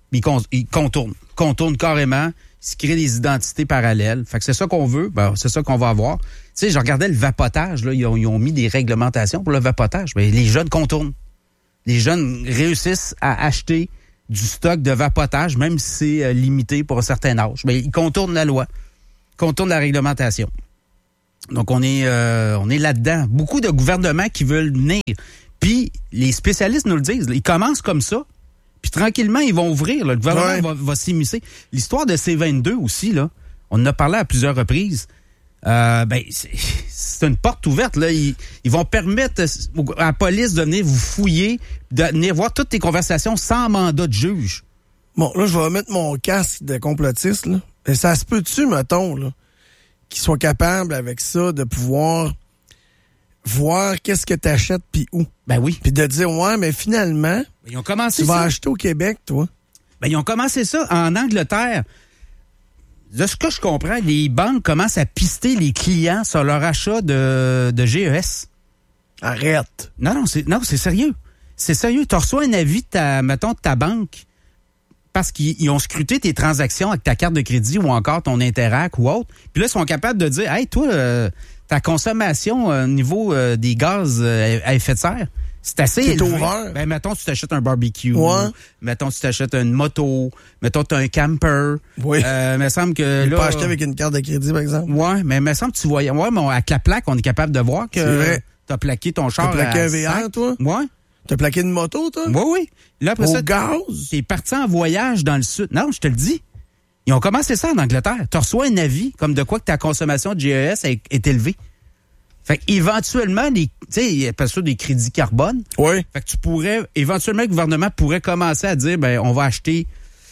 Ils, con, ils contournent. Contournent carrément. Ils se créent des identités parallèles. Fait que c'est ça qu'on veut. Ben, c'est ça qu'on va avoir. Tu sais, je regardais le vapotage. Là, ils, ont, ils ont mis des réglementations pour le vapotage. Ben, les jeunes contournent. Les jeunes réussissent à acheter du stock de vapotage, même si c'est euh, limité pour un certain âge. Ben, ils contournent la loi. Ils contournent la réglementation. Donc, on est, euh, on est là-dedans. Beaucoup de gouvernements qui veulent venir. Puis, les spécialistes nous le disent. Ils commencent comme ça. Puis, tranquillement, ils vont ouvrir. Là. Le gouvernement ouais. va, va s'immiscer. L'histoire de C vingt-deux aussi, là, on en a parlé à plusieurs reprises. Euh, ben, c'est, c'est une porte ouverte. Là. Ils, ils vont permettre à la police de venir vous fouiller, de venir voir toutes tes conversations sans mandat de juge. Bon, là, je vais mettre mon casque de complotiste. Là. Et ça se peut-tu, mettons, là, qu'ils soient capables avec ça de pouvoir voir qu'est-ce que tu achètes puis où. Ben oui. Puis de dire, ouais, mais finalement, ben, ils ont commencé tu ça. vas acheter au Québec, toi. Ben, ils ont commencé ça en Angleterre. De ce que je comprends, les banques commencent à pister les clients sur leur achat de, de G E S. Arrête. Non, non, c'est, non, c'est sérieux. C'est sérieux. Tu reçois un avis de ta, mettons, de ta banque parce qu'ils ils ont scruté tes transactions avec ta carte de crédit ou encore ton Interac ou autre. Puis là, ils sont capables de dire, hey, toi, euh, ta consommation au euh, niveau euh, des gaz euh, à effet de serre, c'est assez c'est élevé. Ouvert. Ben, mettons, tu t'achètes un barbecue. Ouais. Mettons, tu t'achètes une moto. Mettons, tu as un camper. Oui. Euh, me semble que tu là. peux acheter avec une carte de crédit, par exemple. Ouais, mais me semble que tu voyais. Ouais, mais avec la plaque, on est capable de voir que tu as plaqué ton char. Tu as plaqué à un V R, toi? Ouais. Tu as plaqué une moto, toi? Oui, oui. Là, après Au ça, gaz? T'es parti en voyage dans le sud. Non, je te le dis. Ils ont commencé ça en Angleterre. Tu reçois un avis comme de quoi que ta consommation de G E S est, est élevée. Fait qu'éventuellement, les, tu sais, ils appellent ça des crédits carbone. Oui. Fait que tu pourrais, éventuellement, le gouvernement pourrait commencer à dire, ben, on va acheter,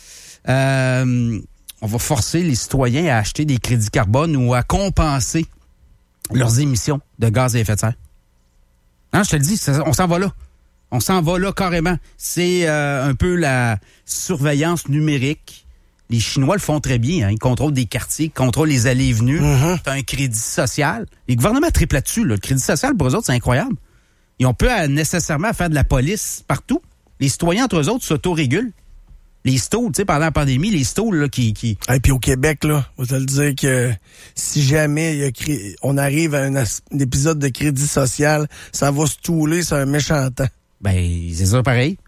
euh, on va forcer les citoyens à acheter des crédits carbone ou à compenser leurs émissions de gaz à effet de serre. Non, je te le dis, ça, on s'en va là. On s'en va là carrément. C'est euh, un peu la surveillance numérique. Les Chinois le font très bien. Hein. Ils contrôlent des quartiers, ils contrôlent les allées et venues. Mm-hmm. T'as un crédit social. Les gouvernements triplent là-dessus. Là. Le crédit social, pour eux autres, c'est incroyable. Ils ont pas à, nécessairement à faire de la police partout. Les citoyens, entre eux autres, s'autorégulent. Les stalls, tu sais, pendant la pandémie, les stalls là, qui... qui... Et puis au Québec, là, on va te le dire que si jamais il y a cré... on arrive à un, as... un épisode de crédit social, ça va se touler sur un méchant temps. Ben, c'est ça pareil.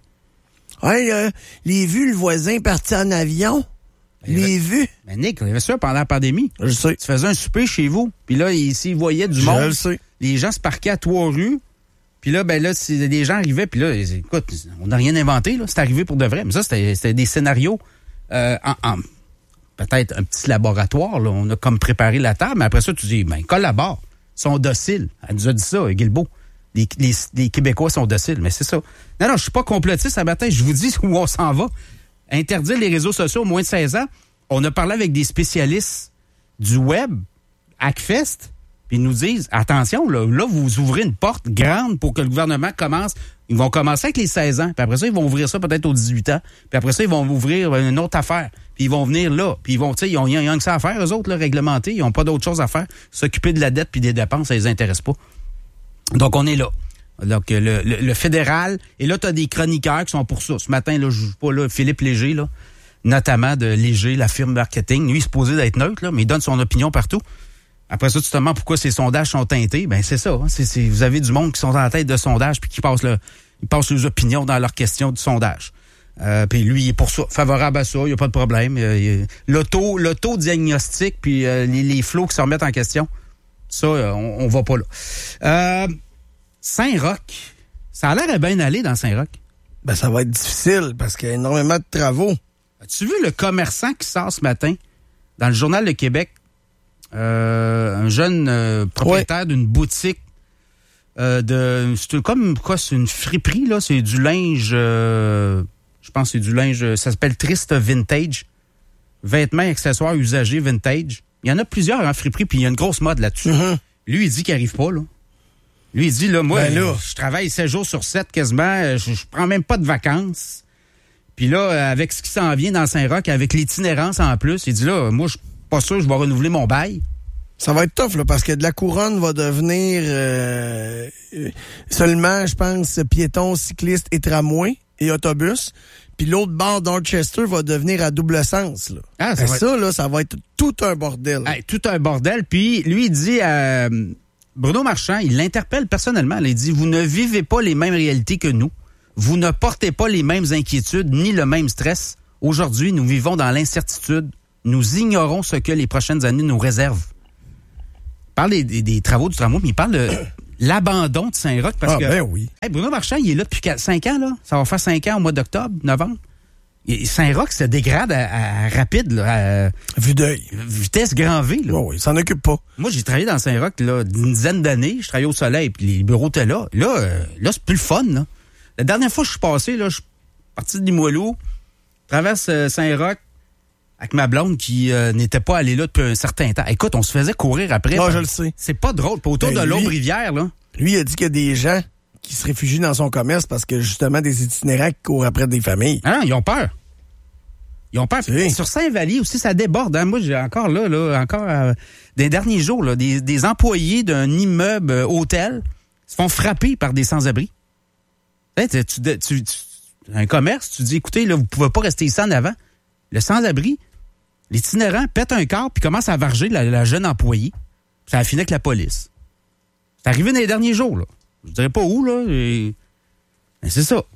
Hey, euh, les vues, le voisin parti en avion... Les vues. Ben Nick, il y avait ça pendant la pandémie. Je sais. Tu faisais un souper chez vous, puis là, s'ils voyaient du je monde, le sais. Les gens se parquaient à Trois-Rues, puis là, ben là, si des gens arrivaient, puis là, écoute, on n'a rien inventé, là, c'est arrivé pour de vrai. Mais ça, c'était, c'était des scénarios euh, en, en peut-être un petit laboratoire, là. On a comme préparé la table, mais après ça, tu dis, ben, collabore. Ils sont dociles. Elle nous a dit ça, Guilbeault. Les, les, les Québécois sont dociles, mais c'est ça. Non, non, je suis pas complotiste ce matin, je vous dis où on s'en va. Interdire les réseaux sociaux aux moins de seize ans. On a parlé avec des spécialistes du web, Hackfest, puis ils nous disent, attention, là, là, vous ouvrez une porte grande pour que le gouvernement commence. Ils vont commencer avec les seize ans, puis après ça, ils vont ouvrir ça peut-être aux dix-huit ans, puis après ça, ils vont ouvrir une autre affaire, puis ils vont venir là, puis ils vont, tu sais, ils ont rien que ça à faire, eux autres, là, réglementés, ils n'ont pas d'autre chose à faire. S'occuper de la dette puis des dépenses, ça les intéresse pas. Donc, on est là. Donc, le, le, le fédéral, et là, tu as des chroniqueurs qui sont pour ça. Ce matin, là, je joue pas là, Philippe Léger, là, notamment de Léger, la firme marketing. Lui, il est supposé d'être neutre, là, mais il donne son opinion partout. Après ça, tu te demandes pourquoi ces sondages sont teintés. Ben, c'est ça. Hein, c'est, c'est, vous avez du monde qui sont dans la tête de sondage puis qui passent, le, ils passent leurs opinions dans leurs questions du sondage. Euh, puis lui, il est pour ça, favorable à ça, il n'y a pas de problème. Il, il, l'auto, l'auto-diagnostic puis euh, les, les flots qui se remettent en question, ça, on, on va pas là. Euh, Saint-Roch, ça a l'air à bien aller dans Saint-Roch. Ben, ça va être difficile parce qu'il y a énormément de travaux. As-tu vu le commerçant qui sort ce matin dans le Journal de Québec? Euh, un jeune euh, propriétaire ouais. d'une boutique euh, de... C'est comme quoi? C'est une friperie, là. C'est du linge... Euh, je pense que c'est du linge... Ça s'appelle Triste Vintage. Vêtements et accessoires usagés vintage. Il y en a plusieurs en friperie, puis il y a une grosse mode là-dessus. Mm-hmm. Lui, il dit qu'il n'arrive pas, là. Lui, il dit, là, moi, ben là. je travaille sept jours sur sept quasiment, je, je prends même pas de vacances. Puis là, avec ce qui s'en vient dans Saint-Roch, avec l'itinérance en plus, il dit, là, moi, je suis pas sûr que je vais renouveler mon bail. Ça va être tough, là, parce que de la couronne va devenir euh, seulement, je pense, piéton, cycliste et tramway. et autobus. Puis l'autre bord d'Orchester va devenir à double sens. Là. Ah, ça, Et va ça être... là, ça va être tout un bordel. Hey, tout un bordel. Puis lui, il dit à Bruno Marchand, il l'interpelle personnellement. Là, il dit, vous ne vivez pas les mêmes réalités que nous. Vous ne portez pas les mêmes inquiétudes ni le même stress. Aujourd'hui, nous vivons dans l'incertitude. Nous ignorons ce que les prochaines années nous réservent. Il parle des, des, des travaux du tramway, mais il parle de l'abandon de Saint-Roch. Parce ah, que, ben oui. Hey, Bruno Marchand, il est là depuis cinq ans. Là. Ça va faire cinq ans au mois d'octobre, novembre. Et Saint-Roch se dégrade à, à rapide, là, à vue d'œil. Vitesse grand V. Là. Oh, oui, il s'en occupe pas. Moi, j'ai travaillé dans Saint-Roch là, une dizaine d'années. Je travaillais au soleil, puis les bureaux étaient là. Là, euh, là c'est plus le fun. Là. La dernière fois que je suis passé, là, je suis parti de Limoilou, traverse euh, Saint-Roch avec ma blonde qui euh, n'était pas allée là depuis un certain temps. Écoute, on se faisait courir après. Ah, par... je le sais. C'est pas drôle. Pas autour ben, de l'Aube-Rivière, là. Lui, il a dit qu'il y a des gens qui se réfugient dans son commerce parce que, justement, des itinérants qui courent après des familles. Ah non, ils ont peur. Ils ont peur. Sur Saint-Vallier aussi, ça déborde. Hein? Moi, j'ai encore là, là encore euh, des derniers jours, là, des, des employés d'un immeuble euh, hôtel se font frapper par des sans-abri. Tu, tu, tu, tu, un commerce, tu dis, écoutez, là, vous pouvez pas rester ici en avant. Le sans-abri, l'itinérant pète un corps puis commence à varger la, la jeune employée. Ça a fini avec la police. C'est arrivé dans les derniers jours, là. Je dirais pas où, là. Et... Mais c'est ça.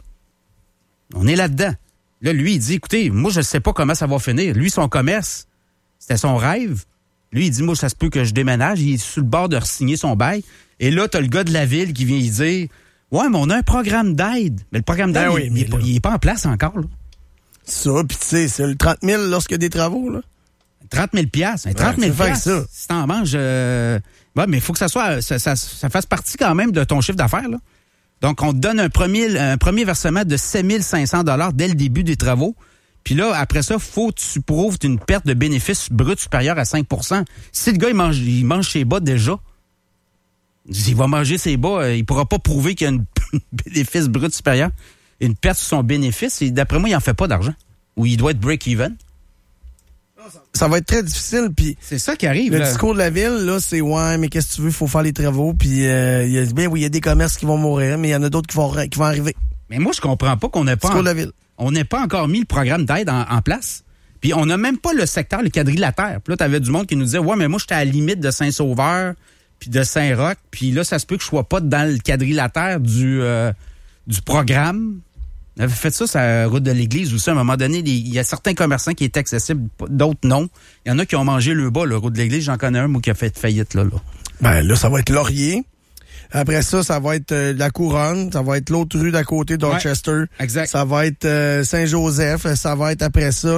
On est là-dedans. Là, lui, il dit, écoutez, moi, je sais pas comment ça va finir. Lui, son commerce, c'était son rêve. Lui, il dit, moi, ça se peut que je déménage. Il est sur le bord de re-signer son bail. Et là, t'as le gars de la ville qui vient lui dire, ouais, mais on a un programme d'aide. Mais le programme d'aide, ben oui, il, il, il est pas en place encore, là. Ça, puis tu sais, c'est le trente mille lorsqu'il y a des travaux, là. trente mille piastres. trente mille ouais, piastres, si t'en manges... Euh... Ouais, mais il faut que ça soit, ça, ça, ça fasse partie quand même de ton chiffre d'affaires, là. Donc, on te donne un premier, un premier versement de sept mille cinq cents dollars dès le début des travaux. Puis là, après ça, faut que tu prouves une perte de bénéfice brut supérieure à cinq pour cent. Si le gars, il mange, il mange ses bas déjà, il va manger ses bas, il pourra pas prouver qu'il y a un bénéfice brut supérieur, une perte sur son bénéfice. Et d'après moi, il en fait pas d'argent. Ou il doit être break-even. Ça va être très difficile, puis c'est ça qui arrive. Le là. discours de la ville, là, c'est ouais, mais qu'est-ce que tu veux, il faut faire les travaux, puis euh, il y a bien oui, il y a des commerces qui vont mourir, mais il y en a d'autres qui vont qui vont arriver. Mais moi, je comprends pas qu'on n'ait pas, discours en, de la ville. On n'ait pas encore mis le programme d'aide en, en place. Puis on n'a même pas le secteur, le quadrilatère. Puis là, t'avais du monde qui nous disait, ouais, mais moi, j'étais à la limite de Saint-Sauveur, puis de Saint-Roch, puis là, ça se peut que je sois pas dans le quadrilatère du euh, du programme. On avait fait ça sur la route de l'église aussi. À un moment donné, il y a certains commerçants qui étaient accessibles, d'autres non. Il y en a qui ont mangé le bas, la route de l'église. J'en connais un, moi, qui a fait faillite, là. là. Ben là, ça va être Laurier. Après ça, ça va être euh, la Couronne. Ça va être l'autre rue d'à côté d'Orchester. Ouais, exact. Ça va être euh, Saint-Joseph. Ça va être après ça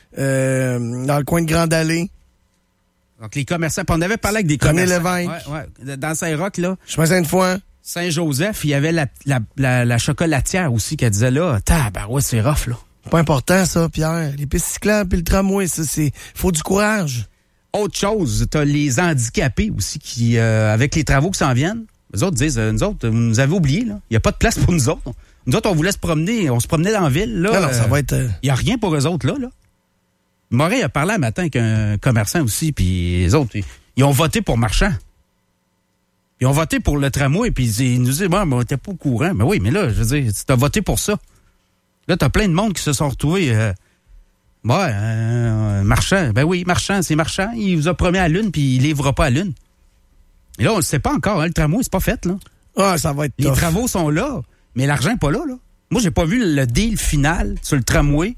euh, dans le coin de Grande-Allée. Donc, les commerçants. Puis on avait parlé avec des René commerçants. Lévesque. Ouais, ouais. Dans Saint-Roch, là. Chemin Sainte-Foy. Saint-Joseph, il y avait la, la, la, la chocolatière aussi qui disait là, tabarouette, c'est rough, là. Pas important, ça, Pierre. Les pistes cyclables puis le tramway, ça, c'est. Faut du courage. Autre chose, t'as les handicapés aussi qui, euh, avec les travaux qui s'en viennent, les autres disent, euh, nous autres, vous nous avez oubliés, là. Il n'y a pas de place pour nous autres. Nous autres, on voulait se promener, on se promenait dans la ville, là. Non, non, ça euh, va être. Il n'y a rien pour eux autres, là, là. Moret a parlé un matin avec un commerçant aussi, puis les autres, ils, ils ont voté pour Marchand. Ils ont voté pour le tramway, puis ils nous disent, bon, on n'était pas au courant. Mais oui, mais là, je veux dire, tu as voté pour ça. Là, tu as plein de monde qui se sont retrouvés. Euh, ouais, euh, Marchand. Ben oui, Marchand, c'est Marchand. Il vous a promis à l'une, puis il ne livrera pas à l'une. Et là, on ne le sait pas encore, hein, le tramway, c'est pas fait, là. Ah, ça va être Les tough. travaux sont là, mais l'argent n'est pas là, là. Moi, j'ai pas vu le deal final sur le tramway.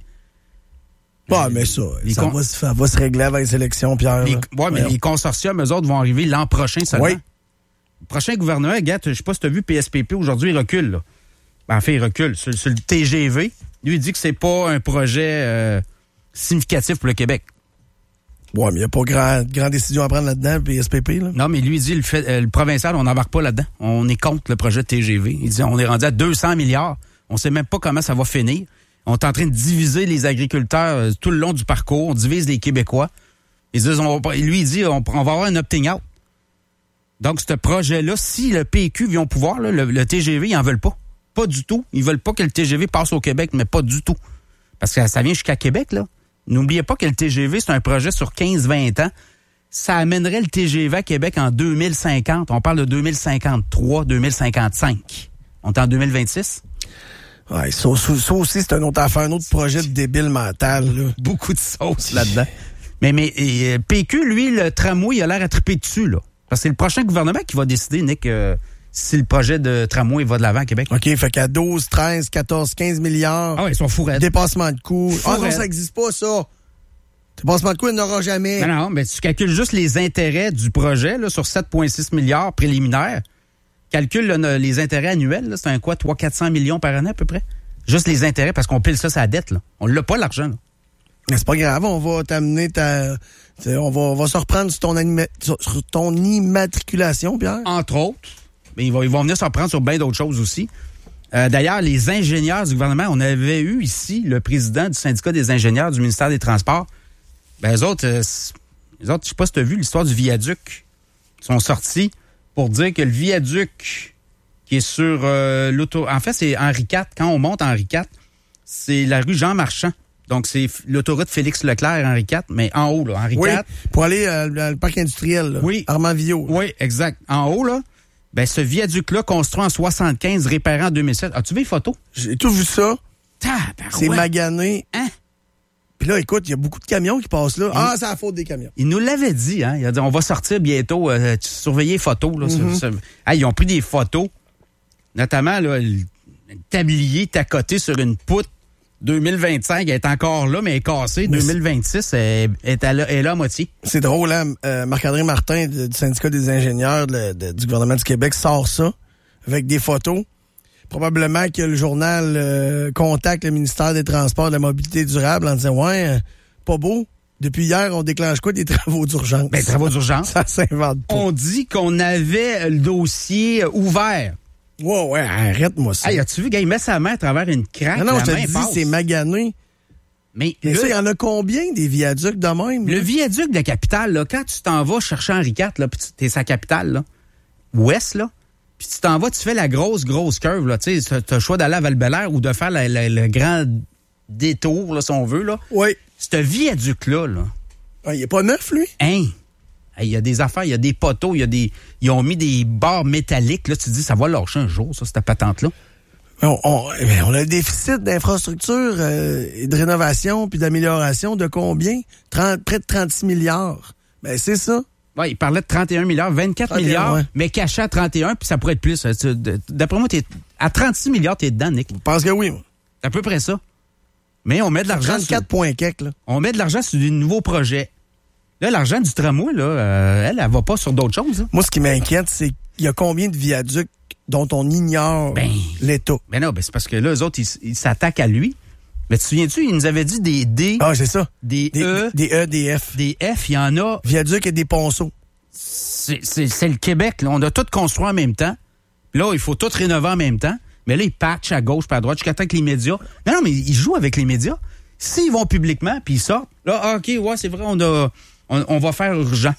Ah, mais ça, les ça, con... va, ça va se régler avec les élections, Pierre. Les, ouais, mais les consortiums, eux autres, vont arriver l'an prochain seulement. Oui. Le prochain gouverneur, Gat, je sais pas si tu as vu P S P P, aujourd'hui, il recule, là. Ben, en fait, il recule. Sur, sur le T G V, lui, il dit que c'est pas un projet euh, significatif pour le Québec. Ouais, mais il n'y a pas grand, grande décision à prendre là-dedans, P S P P, là. Non, mais lui, il dit, le, fait, euh, le provincial, on n'embarque pas là-dedans. On est contre le projet de T G V. Il dit, on est rendu à deux cents milliards. On sait même pas comment ça va finir. On est en train de diviser les agriculteurs euh, tout le long du parcours. On divise les Québécois. Ils disent, on va, lui, il dit, on, on va avoir un opting out. Donc, ce projet-là, si le P Q vient au pouvoir, là, le, le T G V, ils n'en veulent pas. Pas du tout. Ils veulent pas que le T G V passe au Québec, mais pas du tout. Parce que ça vient jusqu'à Québec, là. N'oubliez pas que le T G V, c'est un projet sur quinze vingt ans. Ça amènerait le T G V à Québec en deux mille cinquante. On parle de deux mille cinquante-trois, deux mille cinquante-cinq. On est en deux mille vingt-six? Ouais, ça, ça, ça aussi, c'est un autre affaire, un autre projet de débile mental. Là. Beaucoup de sauce là-dedans. mais mais et, P Q, lui, le tramway, il a l'air à triper dessus, là. Parce que c'est le prochain gouvernement qui va décider, Nick, euh, si le projet de tramway va de l'avant à Québec. OK, fait qu'à douze, treize, quatorze, quinze milliards. Ah ouais, ils sont fourrés. Dépassement de coûts. Ah non, Fourrette. ça n'existe pas, ça. Dépassement de coûts, il n'aura jamais. Non, non, mais tu calcules juste les intérêts du projet là, sur sept virgule six milliards préliminaires. Calcule là, les intérêts annuels, là, c'est un quoi, trois cents à quatre cents millions par année à peu près? Juste les intérêts, parce qu'on pile ça sur la dette. Là. On l'a pas, l'argent. Là. Mais c'est pas grave, on va t'amener ta... On va, on va se reprendre sur ton, anima... sur ton immatriculation, Pierre. Entre autres. Mais ils vont, ils vont venir se reprendre sur bien d'autres choses aussi. Euh, d'ailleurs, les ingénieurs du gouvernement, on avait eu ici le président du syndicat des ingénieurs du ministère des Transports. Ben, eux autres, euh, les autres, je sais pas si tu as vu l'histoire du viaduc. Ils sont sortis pour dire que le viaduc qui est sur euh, l'auto... En fait, c'est Henri quatre. Quand on monte Henri quatre, c'est la rue Jean-Marchand. Donc, c'est l'autoroute Félix-Leclerc, Henri quatre, mais en haut, là, Henri oui, quatre. Pour aller euh, dans le parc industriel, là. Oui. Armand Villot. Oui, exact. En haut, là, ben, ce viaduc-là, construit en soixante-quinze, réparé en deux mille sept. As-tu vu les photos? J'ai tout vu ça. Tabarouette. C'est magané. Hein? Puis là, écoute, il y a beaucoup de camions qui passent là. Il... Ah, c'est la faute des camions. Il nous l'avait dit, hein. Il a dit, on va sortir bientôt, euh, surveiller les photos, là. Mm-hmm. sur, sur... Ah, ils ont pris des photos, notamment, là, le tablier tacoté sur une poutre. deux mille vingt-cinq, elle est encore là, mais elle est cassée. Mais deux mille vingt-six, elle est, à la, elle est là à moitié. C'est drôle, hein? Euh, Marc-André Martin, du syndicat des ingénieurs de, de, du gouvernement du Québec, sort ça avec des photos. Probablement que le journal euh, contacte le ministère des Transports et de la Mobilité durable en disant « Ouais, euh, pas beau. Depuis hier, on déclenche quoi? Des travaux d'urgence. » Ben, travaux d'urgence. Ça s'invente pas. On dit qu'on avait le dossier ouvert. Ouais, ouais, arrête-moi ça. Hey, as-tu vu, gars, il met sa main à travers une craque? Non, non, la je te main dis, passe. c'est magané. Mais, Mais le, ça, il y en a combien des viaducs de même? Le là? viaduc de la capitale, là, quand tu t'en vas chercher Henri quatre, là, puis tu es sa capitale, là, ouest, là, puis tu t'en vas, tu fais la grosse, grosse curve, là, tu sais, tu as le choix d'aller à Val-Bélair ou de faire la, la, le grand détour, là, si on veut, là. Oui. Ce viaduc-là, là. Ah, il est pas neuf, lui? Hein? Il y a des affaires, il y a des poteaux, il y a des. Ils ont mis des barres métalliques, là, tu te dis, ça va lâcher un jour, ça, cette patente-là. On, on, on a un déficit d'infrastructure euh, et de rénovation puis d'amélioration de combien? trente, près de trente-six milliards. Ben, c'est ça. Oui, il parlait de trente et un milliards, vingt-quatre trente et un, milliards, ouais. mais caché à trente et un, puis ça pourrait être plus. D'après moi, t'es à trente-six milliards, t'es dedans, Nick. Je pense que oui, moi. C'est à peu près ça. Mais on met de l'argent. trente-quatre points quelques, là. On met de l'argent sur des nouveaux projets. Là, l'argent du tramway, là, euh, elle, elle va pas sur d'autres choses. Hein. Moi, ce qui m'inquiète, c'est qu'il y a combien de viaducs dont on ignore ben, l'état. Ben non, ben c'est parce que là, eux autres, ils, ils s'attaquent à lui. Mais tu te souviens-tu, ils nous avaient dit des D. Ah, c'est ça. Des, des E. Des E, des F. Des F, il y en a. Viaducs et des ponceaux. C'est, c'est, c'est le Québec, là. On a tout construit en même temps. Puis là, il faut tout rénover en même temps. Mais là, ils patchent à gauche, pas à droite, jusqu'à temps que les médias. Non, non, mais ils jouent avec les médias. S'ils vont publiquement, puis ils sortent, là, ah, OK, ouais, c'est vrai, on a. On, on va faire urgent.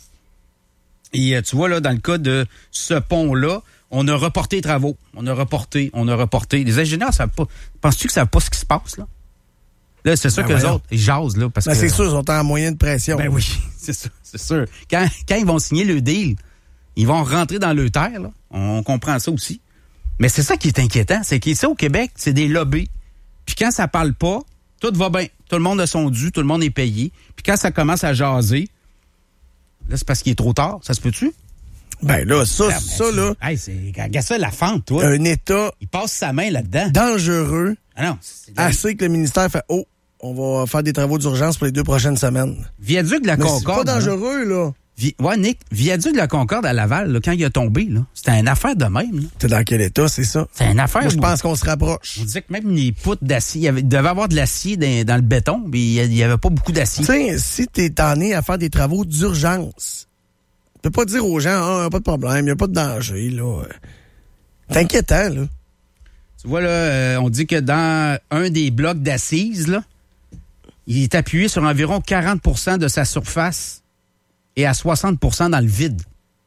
Et euh, tu vois, là, dans le cas de ce pont-là, on a reporté les travaux. On a reporté, on a reporté. Les ingénieurs, savent pas. Penses-tu qu'ils savent pas ce qui se passe, là? Là, c'est sûr ben que les autres, ils jasent, là. Parce ben, que, c'est sûr, ils sont en moyen de pression. Ben oui, c'est sûr, c'est sûr. Quand, quand ils vont signer le deal, ils vont rentrer dans le terre, là. On comprend ça aussi. Mais c'est ça qui est inquiétant, c'est qu'ici au Québec, c'est des lobbies. Puis quand ça parle pas, tout va bien. Tout le monde a son dû, tout le monde est payé. Puis quand ça commence à jaser, là, c'est parce qu'il est trop tard. Ça se peut-tu? Ben là, ça, ah, ben, ça, là... Hey, c'est... Regarde ça, la fente, toi. Un État... Il passe sa main là-dedans. Dangereux. Ah non. Assez que le ministère fait « Oh, on va faire des travaux d'urgence pour les deux prochaines semaines. » Viaduc de la Mais Concorde. c'est pas dangereux, hein? Là. Vi... Ouais, Nick, viaduc de la Concorde à Laval, là, quand il a tombé, là, c'était une affaire de même. T'es dans quel état, c'est ça? C'est une affaire. Moi, je où... pense qu'on se rapproche. On disait que même les poutres d'acier, il, y avait... il devait avoir de l'acier dans, dans le béton, mais il n'y avait pas beaucoup d'acier. Tu sais, si t'es tanné à faire des travaux d'urgence, tu peux pas dire aux gens, ah, oh, pas de problème, il n'y a pas de danger, là. C'est inquiétant, là. Tu vois, là, euh, on dit que dans un des blocs d'assises, là, il est appuyé sur environ quarante pour cent de sa surface et à soixante pour cent dans le vide.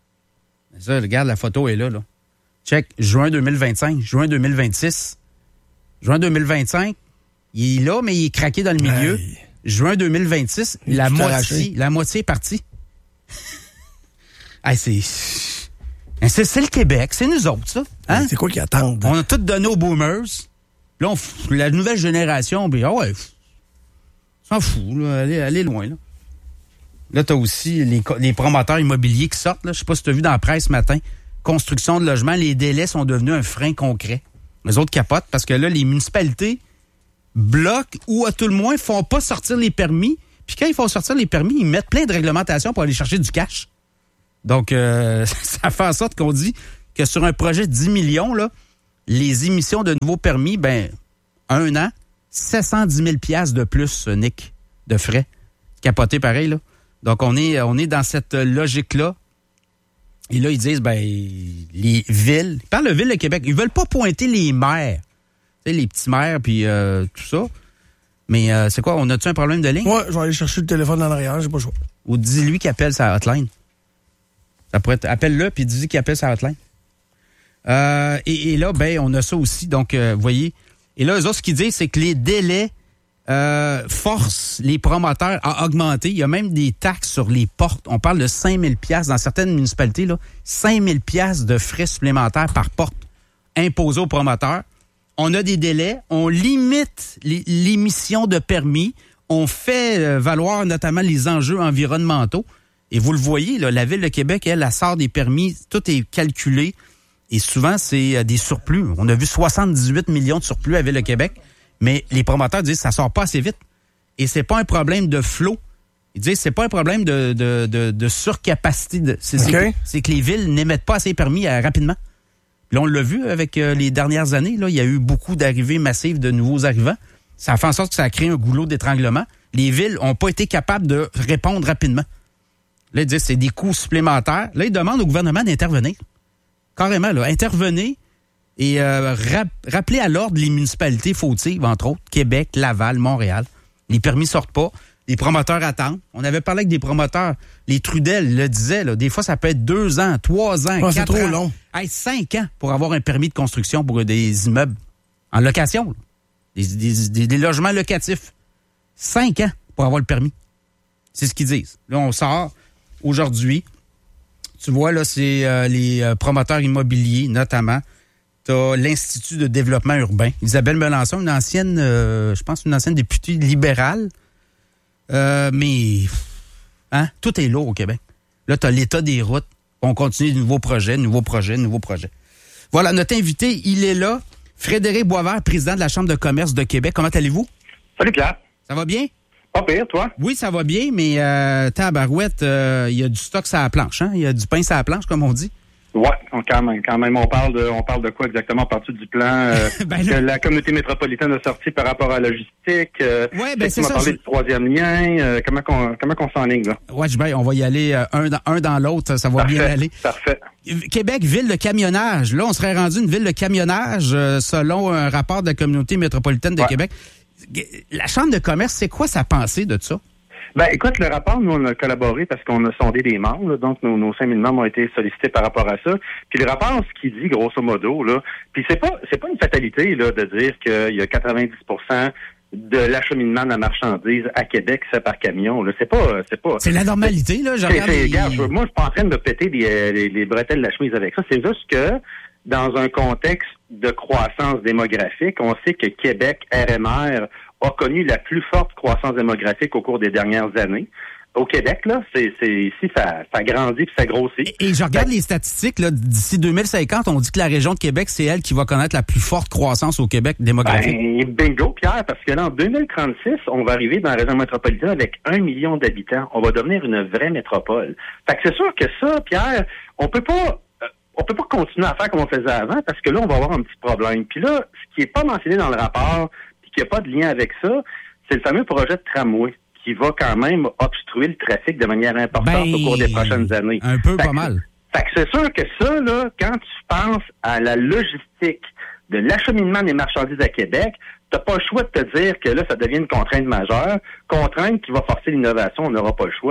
Ça, regarde, la photo est là, là. Check, juin deux mille vingt-cinq, juin deux mille vingt-six. Juin deux mille vingt-cinq, il est là, mais il est craqué dans le milieu. Aïe. Juin deux mille vingt-six, il la moitié, la moitié est partie. Hey, c'est... C'est, c'est le Québec, c'est nous autres, ça. Hein? C'est quoi qui attendent? On a tout donné aux boomers. Là, on, la nouvelle génération, ben, ah ouais, s'en fout, là, allez, allez loin, là. Là, t'as aussi les, les promoteurs immobiliers qui sortent, là. Je sais pas si t'as vu dans la presse ce matin. Construction de logements, les délais sont devenus un frein concret. Les autres capotent parce que là, les municipalités bloquent ou à tout le moins font pas sortir les permis. Puis quand ils font sortir les permis, ils mettent plein de réglementations pour aller chercher du cash. Donc, euh, ça fait en sorte qu'on dit que sur un projet de dix millions, là, les émissions de nouveaux permis, ben, un an, sept cent dix mille dollars de plus, Nick, de frais. Capoté pareil, là. Donc, on est, on est dans cette logique-là. Et là, ils disent, ben, les villes, ils parlent de Ville de Québec, ils veulent pas pointer les maires. Tu sais, les petits maires, puis euh, tout ça. Mais euh, c'est quoi, on a-tu un problème de ligne? Ouais, je vais aller chercher le téléphone dans l'arrière, j'ai pas le choix. Ou dis-lui qu'il appelle sa hotline. Ça pourrait être, appelle-le, puis dis-lui qu'il appelle sa hotline. Euh, et, et là, ben, on a ça aussi. Donc, euh, vous voyez. Et là, eux autres, ce qu'ils disent, c'est que les délais euh, forcent les promoteurs à augmenter. Il y a même des taxes sur les portes. On parle de cinq mille dollars dans certaines municipalités, là. cinq mille dollars de frais supplémentaires par porte imposés aux promoteurs. On a des délais. On limite les, l'émission de permis. On fait euh, valoir notamment les enjeux environnementaux. Et vous le voyez, là, la Ville de Québec, elle, elle sort des permis. Tout est calculé. Et souvent, c'est des surplus. On a vu soixante-dix-huit millions de surplus à la Ville de Québec, mais les promoteurs disent que ça sort pas assez vite. Et c'est pas un problème de flot. Ils disent que c'est pas un problème de, de, de, de surcapacité. De, c'est, okay. c'est, c'est que les villes n'émettent pas assez permis euh, rapidement. Puis là, on l'a vu avec euh, les dernières années. Là, il y a eu beaucoup d'arrivées massives de nouveaux arrivants. Ça a fait en sorte que ça a créé un goulot d'étranglement. Les villes ont pas été capables de répondre rapidement. Là, ils disent que c'est des coûts supplémentaires. Là, ils demandent au gouvernement d'intervenir. Carrément, là, intervenez et euh, rap- rappelez à l'ordre les municipalités fautives, entre autres, Québec, Laval, Montréal. Les permis sortent pas, les promoteurs attendent. On avait parlé avec des promoteurs, les Trudel le disaient, là, des fois ça peut être deux ans, trois ans, ouais, quatre ans. C'est trop long. Hey, cinq ans pour avoir un permis de construction pour des immeubles en location, des, des, des, des logements locatifs. Cinq ans pour avoir le permis. C'est ce qu'ils disent. Là, on sort aujourd'hui. Tu vois, là, c'est euh, les euh, promoteurs immobiliers, notamment. Tu as l'Institut de développement urbain. Isabelle Melançon, une ancienne, euh, je pense, une ancienne députée libérale. Euh, mais, hein, tout est lourd au Québec. Là, tu as l'état des routes. On continue de nouveaux projets, de nouveaux projets, de nouveaux projets. Voilà, notre invité, il est là. Frédéric Boisvert, président de la Chambre de commerce de Québec. Comment allez-vous? Salut, Pierre. Ça va bien? Pas pire, toi? Oui, ça va bien, mais euh, tabarouette, il euh, y a du stock sur la planche, hein? Il y a du pain sur la planche, comme on dit. Ouais, quand même, quand même. On parle de, on parle de quoi exactement à partir du plan euh, ben que la communauté métropolitaine a sorti par rapport à la logistique. Euh, ouais, ben c'est ça. On va parler je... du troisième lien. Euh, comment qu'on, comment qu'on s'enligne là? Ouais, ben, on va y aller euh, un dans un dans l'autre, ça, ça va parfait, bien aller. Parfait. Québec, ville de camionnage. Là, on serait rendu une ville de camionnage euh, selon un rapport de la communauté métropolitaine de ouais. Québec. La Chambre de commerce, c'est quoi sa pensée de ça? Ben, écoute, le rapport, nous, on a collaboré parce qu'on a sondé des membres, là, donc nos, nos cinq mille membres ont été sollicités par rapport à ça. Puis le rapport, ce qu'il dit, grosso modo, là, puis c'est pas, c'est pas une fatalité, là, de dire qu'il y a quatre-vingt-dix pour cent de l'acheminement de la marchandise à Québec, c'est par camion, là. C'est pas, c'est pas. C'est la normalité, là, je c'est, regarde. C'est, les... regarde, je, moi, je suis pas en train de péter les, les, les bretelles de la chemise avec ça. C'est juste que, dans un contexte de croissance démographique, on sait que Québec, R M R, a connu la plus forte croissance démographique au cours des dernières années. Au Québec, là, c'est, c'est ici, ça, ça grandit puis ça grossit. Et, et je regarde ben, les statistiques, là, d'ici deux mille cinquante, on dit que la région de Québec, c'est elle qui va connaître la plus forte croissance au Québec démographique. Ben, bingo, Pierre, parce que là, en deux mille trente-six, on va arriver dans la région métropolitaine avec un million d'habitants. On va devenir une vraie métropole. Fait que c'est sûr que ça, Pierre, on peut pas, euh, on peut pas continuer à faire comme on faisait avant, parce que là, on va avoir un petit problème. Puis là, ce qui est pas mentionné dans le rapport, qu'il n'y a pas de lien avec ça, c'est le fameux projet de tramway qui va quand même obstruer le trafic de manière importante ben, au cours des prochaines années. Un peu, fait pas que, mal. Fait que c'est sûr que ça, là, quand tu penses à la logistique de l'acheminement des marchandises à Québec, t'as pas le choix de te dire que là, ça devient une contrainte majeure, contrainte qui va forcer l'innovation, on n'aura pas le choix.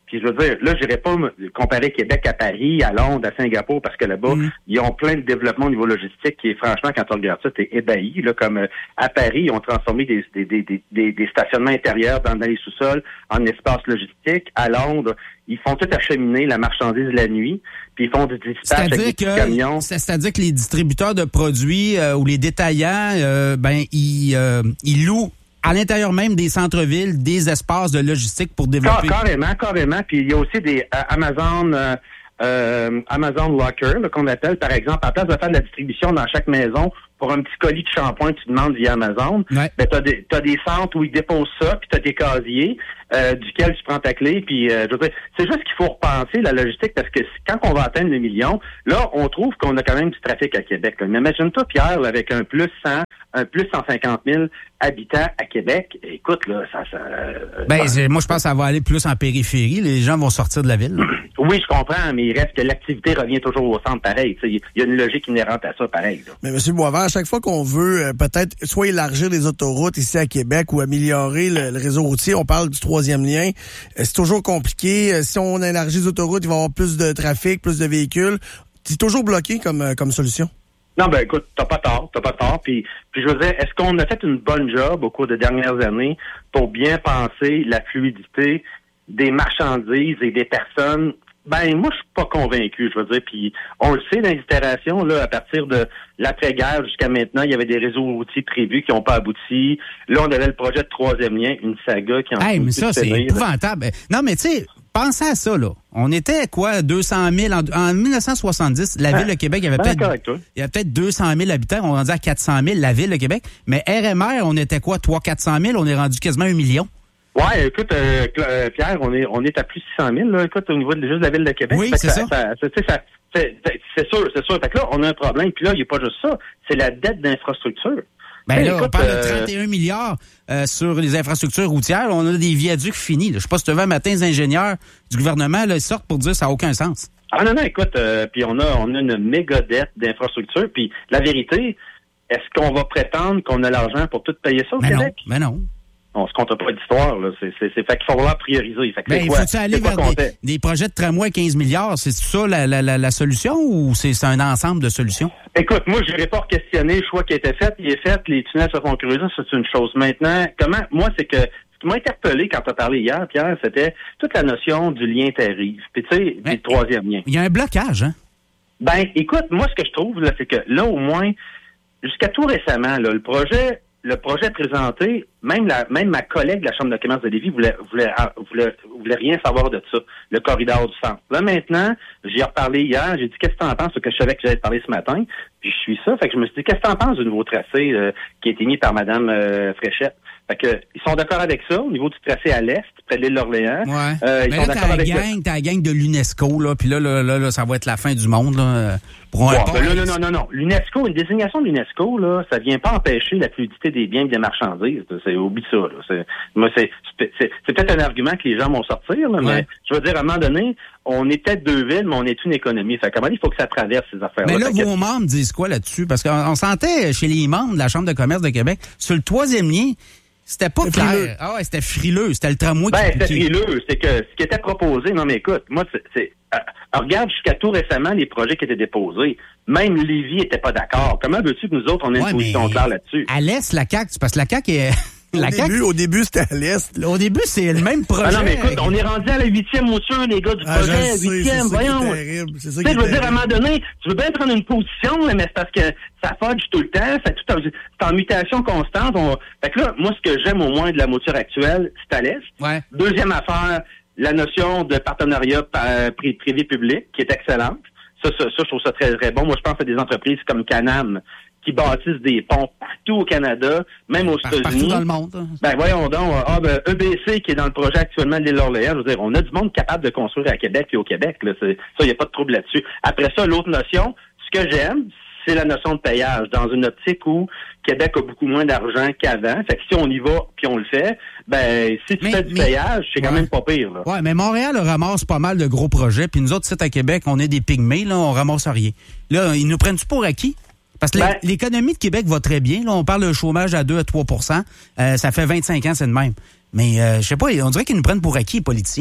Puis je veux dire, là, je n'irais pas me comparer Québec à Paris, à Londres, à Singapour, parce que là-bas, mm. ils ont plein de développement au niveau logistique qui est, franchement, quand on regarde ça, t'es ébahi. Là, comme euh, à Paris, ils ont transformé des, des, des, des, des stationnements intérieurs dans, dans les sous-sols en espace logistique. À Londres, ils font tout acheminer la marchandise la nuit, puis ils font du dispatch avec des petits camions. C'est-à-dire que les distributeurs de produits euh, ou les détaillants, euh, ben, ils, euh, ils louent à l'intérieur même des centres-villes, des espaces de logistique pour développer. Car, carrément, carrément. Puis il y a aussi des euh, Amazon euh, euh, Amazon Locker, là, qu'on appelle, par exemple, à la place de faire de la distribution dans chaque maison, pour un petit colis de shampoing que tu demandes via Amazon, ouais. ben, t'as des, t'as des centres où ils déposent ça, puis t'as des casiers, euh, duquel tu prends ta clé, puis euh, je veux dire, c'est juste qu'il faut repenser la logistique, parce que quand on va atteindre le million, là, on trouve qu'on a quand même du trafic à Québec. Là. Mais imagine-toi, Pierre, là, avec un plus cent, un plus cent cinquante mille habitants à Québec, écoute, là, ça... ça euh, ben, ça, moi, je pense que ça va aller plus en périphérie, les gens vont sortir de la ville. Oui, je comprends, mais il reste que l'activité revient toujours au centre pareil. Il y a une logique inhérente à ça, pareil. Là. Mais M. Boisvert, à chaque fois qu'on veut euh, peut-être soit élargir les autoroutes ici à Québec ou améliorer le, le réseau routier, on parle du troisième lien, euh, c'est toujours compliqué. Euh, si on élargit les autoroutes, il va y avoir plus de trafic, plus de véhicules. C'est toujours bloqué comme, euh, comme solution. Non, ben écoute, t'as pas tort, t'as pas tort. Puis, puis je veux dire, est-ce qu'on a fait une bonne job au cours des dernières années pour bien penser la fluidité des marchandises et des personnes? Ben, moi, je suis pas convaincu, je veux dire. Puis, on le sait, dans les itérations, là, à partir de l'après-guerre jusqu'à maintenant, il y avait des réseaux routiers prévus qui n'ont pas abouti. Là, on avait le projet de troisième lien, une saga qui en hey, mais ça, c'est épouvantable. Non, mais tu sais, pensez à ça, là. On était, quoi, deux cent mille. En, en dix-neuf cent soixante-dix, la ah, Ville de Québec, il y avait peut-être il y avait peut-être deux cent mille habitants. On est rendu à quatre cent mille, la Ville de Québec. Mais R M R, on était quoi, trois cents à quatre cent mille? On est rendu quasiment un million. Ouais, écoute, euh, euh, Pierre, on est on est à plus de six cent mille, là, écoute, au niveau de juste de la Ville de Québec. Oui, c'est ça. ça. ça, ça, ça c'est, c'est sûr, c'est sûr. Fait que là, on a un problème. Puis là, il n'y a pas juste ça. C'est la dette d'infrastructure. Ben là, écoute, on parle euh... de trente et un milliards euh, sur les infrastructures routières. On a des viaducs finis. Là. Je sais pas si tu veux, un matin, les ingénieurs du gouvernement là, ils sortent pour dire que ça n'a aucun sens. Ah non, non, écoute, euh, puis on a on a une méga dette d'infrastructure. Puis la vérité, est-ce qu'on va prétendre qu'on a l'argent pour tout payer ça au ben Québec? Non, ben non. On se compte pas d'histoire, là. C'est, c'est, c'est fait qu'il faut falloir prioriser. Fait que ben, c'est il quoi? faut-tu aller vers des, des projets de tramway à quinze milliards? C'est ça la, la, la, la solution ou c'est, c'est un ensemble de solutions? Écoute, moi, je n'irai pas questionner le choix qui a été fait. Il est fait, les tunnels se font creuser, ça, c'est une chose. Maintenant, comment, moi, c'est que ce qui m'a interpellé quand tu as parlé hier, Pierre, c'était toute la notion du lien tarif. Puis, tu sais, ben, du troisième lien. Il y a un blocage, hein? Ben, écoute, moi, ce que je trouve, là, c'est que là, au moins, jusqu'à tout récemment, là, le projet, le projet présenté, même la, même ma collègue de la Chambre de commerce de Lévis voulait, voulait, voulait, voulait rien savoir de ça, le corridor du centre. Là, maintenant, j'y ai reparlé hier, j'ai dit, qu'est-ce que t'en penses? Ce que je savais que j'allais te parler ce matin, puis je suis ça. Fait que je me suis dit, qu'est-ce que t'en penses du nouveau tracé euh, qui a été mis par Mme euh, Fréchette? Fait que, ils sont d'accord avec ça, au niveau du tracé à l'est, près de l'île d'Orléans. Ouais. Euh, ils mais sont là, d'accord t'as la avec gang, t'as la gang de l'UNESCO, là, puis là, là, là, là, ça va être la fin du monde, là, pour un ouais, pont. Ben là, non, non, non, non. L'UNESCO, une désignation de l'UNESCO, là, ça vient pas empêcher la fluidité des biens et des marchandises. C'est, oublie ça, là. C'est, moi, c'est, c'est, c'est, c'est peut-être un argument que les gens vont sortir, là, ouais. Mais je veux dire, à un moment donné, on est peut-être deux villes, mais on est une économie. Fait qu'à un moment donné, il faut que ça traverse ces affaires-là. Mais là, fait vos que... membres disent quoi là-dessus? Parce qu'on on sentait chez les membres de la Chambre de commerce de Québec, sur le troisième lien, c'était pas clair. Frileux. Ah ouais, c'était frileux. C'était le tramway ben, qui... Ben, c'était frileux. C'est que ce qui était proposé... Non, mais écoute, moi, c'est... c'est euh, regarde jusqu'à tout récemment les projets qui étaient déposés. Même Lévis était pas d'accord. Comment veux-tu que nous autres, on ait ouais, une position claire là-dessus? À l'Est, la C A Q, c'est parce que la C A Q est... Au, la début, C A Q... au début, c'était à l'Est. Au début, c'est le même projet. Ah non, mais écoute, on est rendu à la huitième mouture, les gars, du ah, projet. Huitième, voyons. C'est ça tu sais, je veux terrible. dire, à un moment donné, tu veux bien prendre une position, mais c'est parce que ça fudge tout le temps, c'est tout en, c'est en mutation constante. On... Fait que là, moi, ce que j'aime au moins de la mouture actuelle, c'est à l'Est. Ouais. Deuxième affaire, la notion de partenariat privé-public, qui est excellente. Ça, ça, ça, je trouve ça très, très bon. Moi, je pense à des entreprises comme Canam, qui bâtissent des ponts partout au Canada, même aux États-Unis. Partout dans le monde. Hein. Ben voyons donc, ah, ben, E B C qui est dans le projet actuellement de l'île d'Orléans, je veux dire, on a du monde capable de construire à Québec et au Québec. Là, c'est, ça, il n'y a pas de trouble là-dessus. Après ça, l'autre notion, ce que j'aime, c'est la notion de payage, dans une optique où Québec a beaucoup moins d'argent qu'avant. Fait que si on y va puis on le fait, ben si tu mais, fais du mais, payage, c'est ouais. quand même pas pire. Là. Ouais, mais Montréal ramasse pas mal de gros projets, puis nous autres, c'est à Québec, on est des pygmées, là, on ramasse rien. Là, ils nous prennent-tu pour acquis? Parce que ben, l'économie de Québec va très bien. Là, on parle de chômage à deux à trois pour cent. Euh, ça fait vingt-cinq ans, c'est de même. Mais euh, je sais pas, on dirait qu'ils nous prennent pour acquis, les politiciens.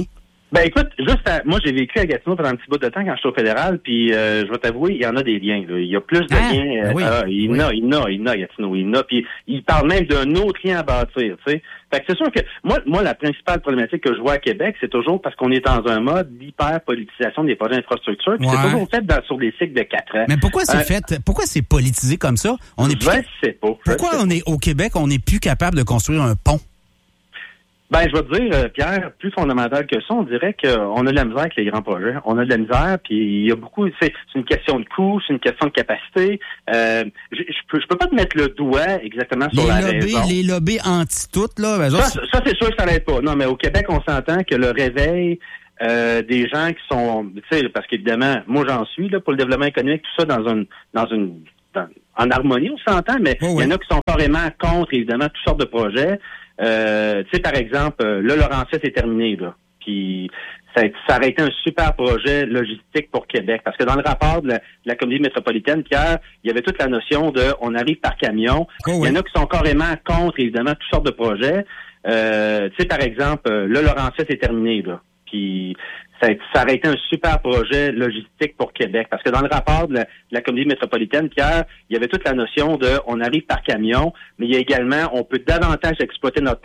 Ben écoute, juste à, moi j'ai vécu à Gatineau pendant un petit bout de temps quand j'étais au fédéral, puis euh, je vais t'avouer, il y en a des liens. Là. Il y a plus de ah, liens. Ben oui, euh, il y en oui. a, il y en a, il y en a à Gatineau, il y en a. Puis il parle même d'un autre lien à bâtir, tu sais. Fait que c'est sûr que moi, moi, la principale problématique que je vois à Québec, c'est toujours parce qu'on est dans un mode d'hyper-politisation des projets d'infrastructure, puis Ouais. c'est toujours fait dans, sur des cycles de quatre ans. Mais pourquoi c'est Euh, fait? Pourquoi c'est politisé comme ça? On est Je plus... sais pas. Je Pourquoi sais on est au Québec, on n'est plus capable de construire un pont? Ben, je vais te dire, euh, Pierre, plus fondamental que ça, on dirait qu'on a de la misère avec les grands projets. On a de la misère, puis il y a beaucoup, c'est, c'est une question de coût, c'est une question de capacité. Euh, je, je peux, je peux pas te mettre le doigt exactement sur Les la lobbies, raison. les lobbies anti-toutes, là, ben, Ça, autres, ça, c'est sûr que ça n'aide pas. Non, mais au Québec, on s'entend que le réveil euh, des gens qui sont, tu sais, parce qu'évidemment, moi j'en suis là pour le développement économique, tout ça dans une, dans une, dans- en harmonie, on s'entend, mais il Oh, y en oui. a qui sont carrément contre, évidemment, toutes sortes de projets. Euh, tu sais, par exemple, euh, là, Laurentides est terminé, là. Puis ça, ça aurait été un super projet logistique pour Québec. Parce que dans le rapport de la, de la Communauté métropolitaine, Pierre, il y avait toute la notion de on arrive par camion. Oh, il y en a qui sont carrément contre, évidemment, toutes sortes de projets. Euh, tu sais, par exemple, euh, là, Laurentides est terminé, là. Puis ça, ça aurait été un super projet logistique pour Québec. Parce que dans le rapport de la, de la Communauté métropolitaine, Pierre, il y avait toute la notion de on arrive par camion, mais il y a également, on peut davantage exploiter notre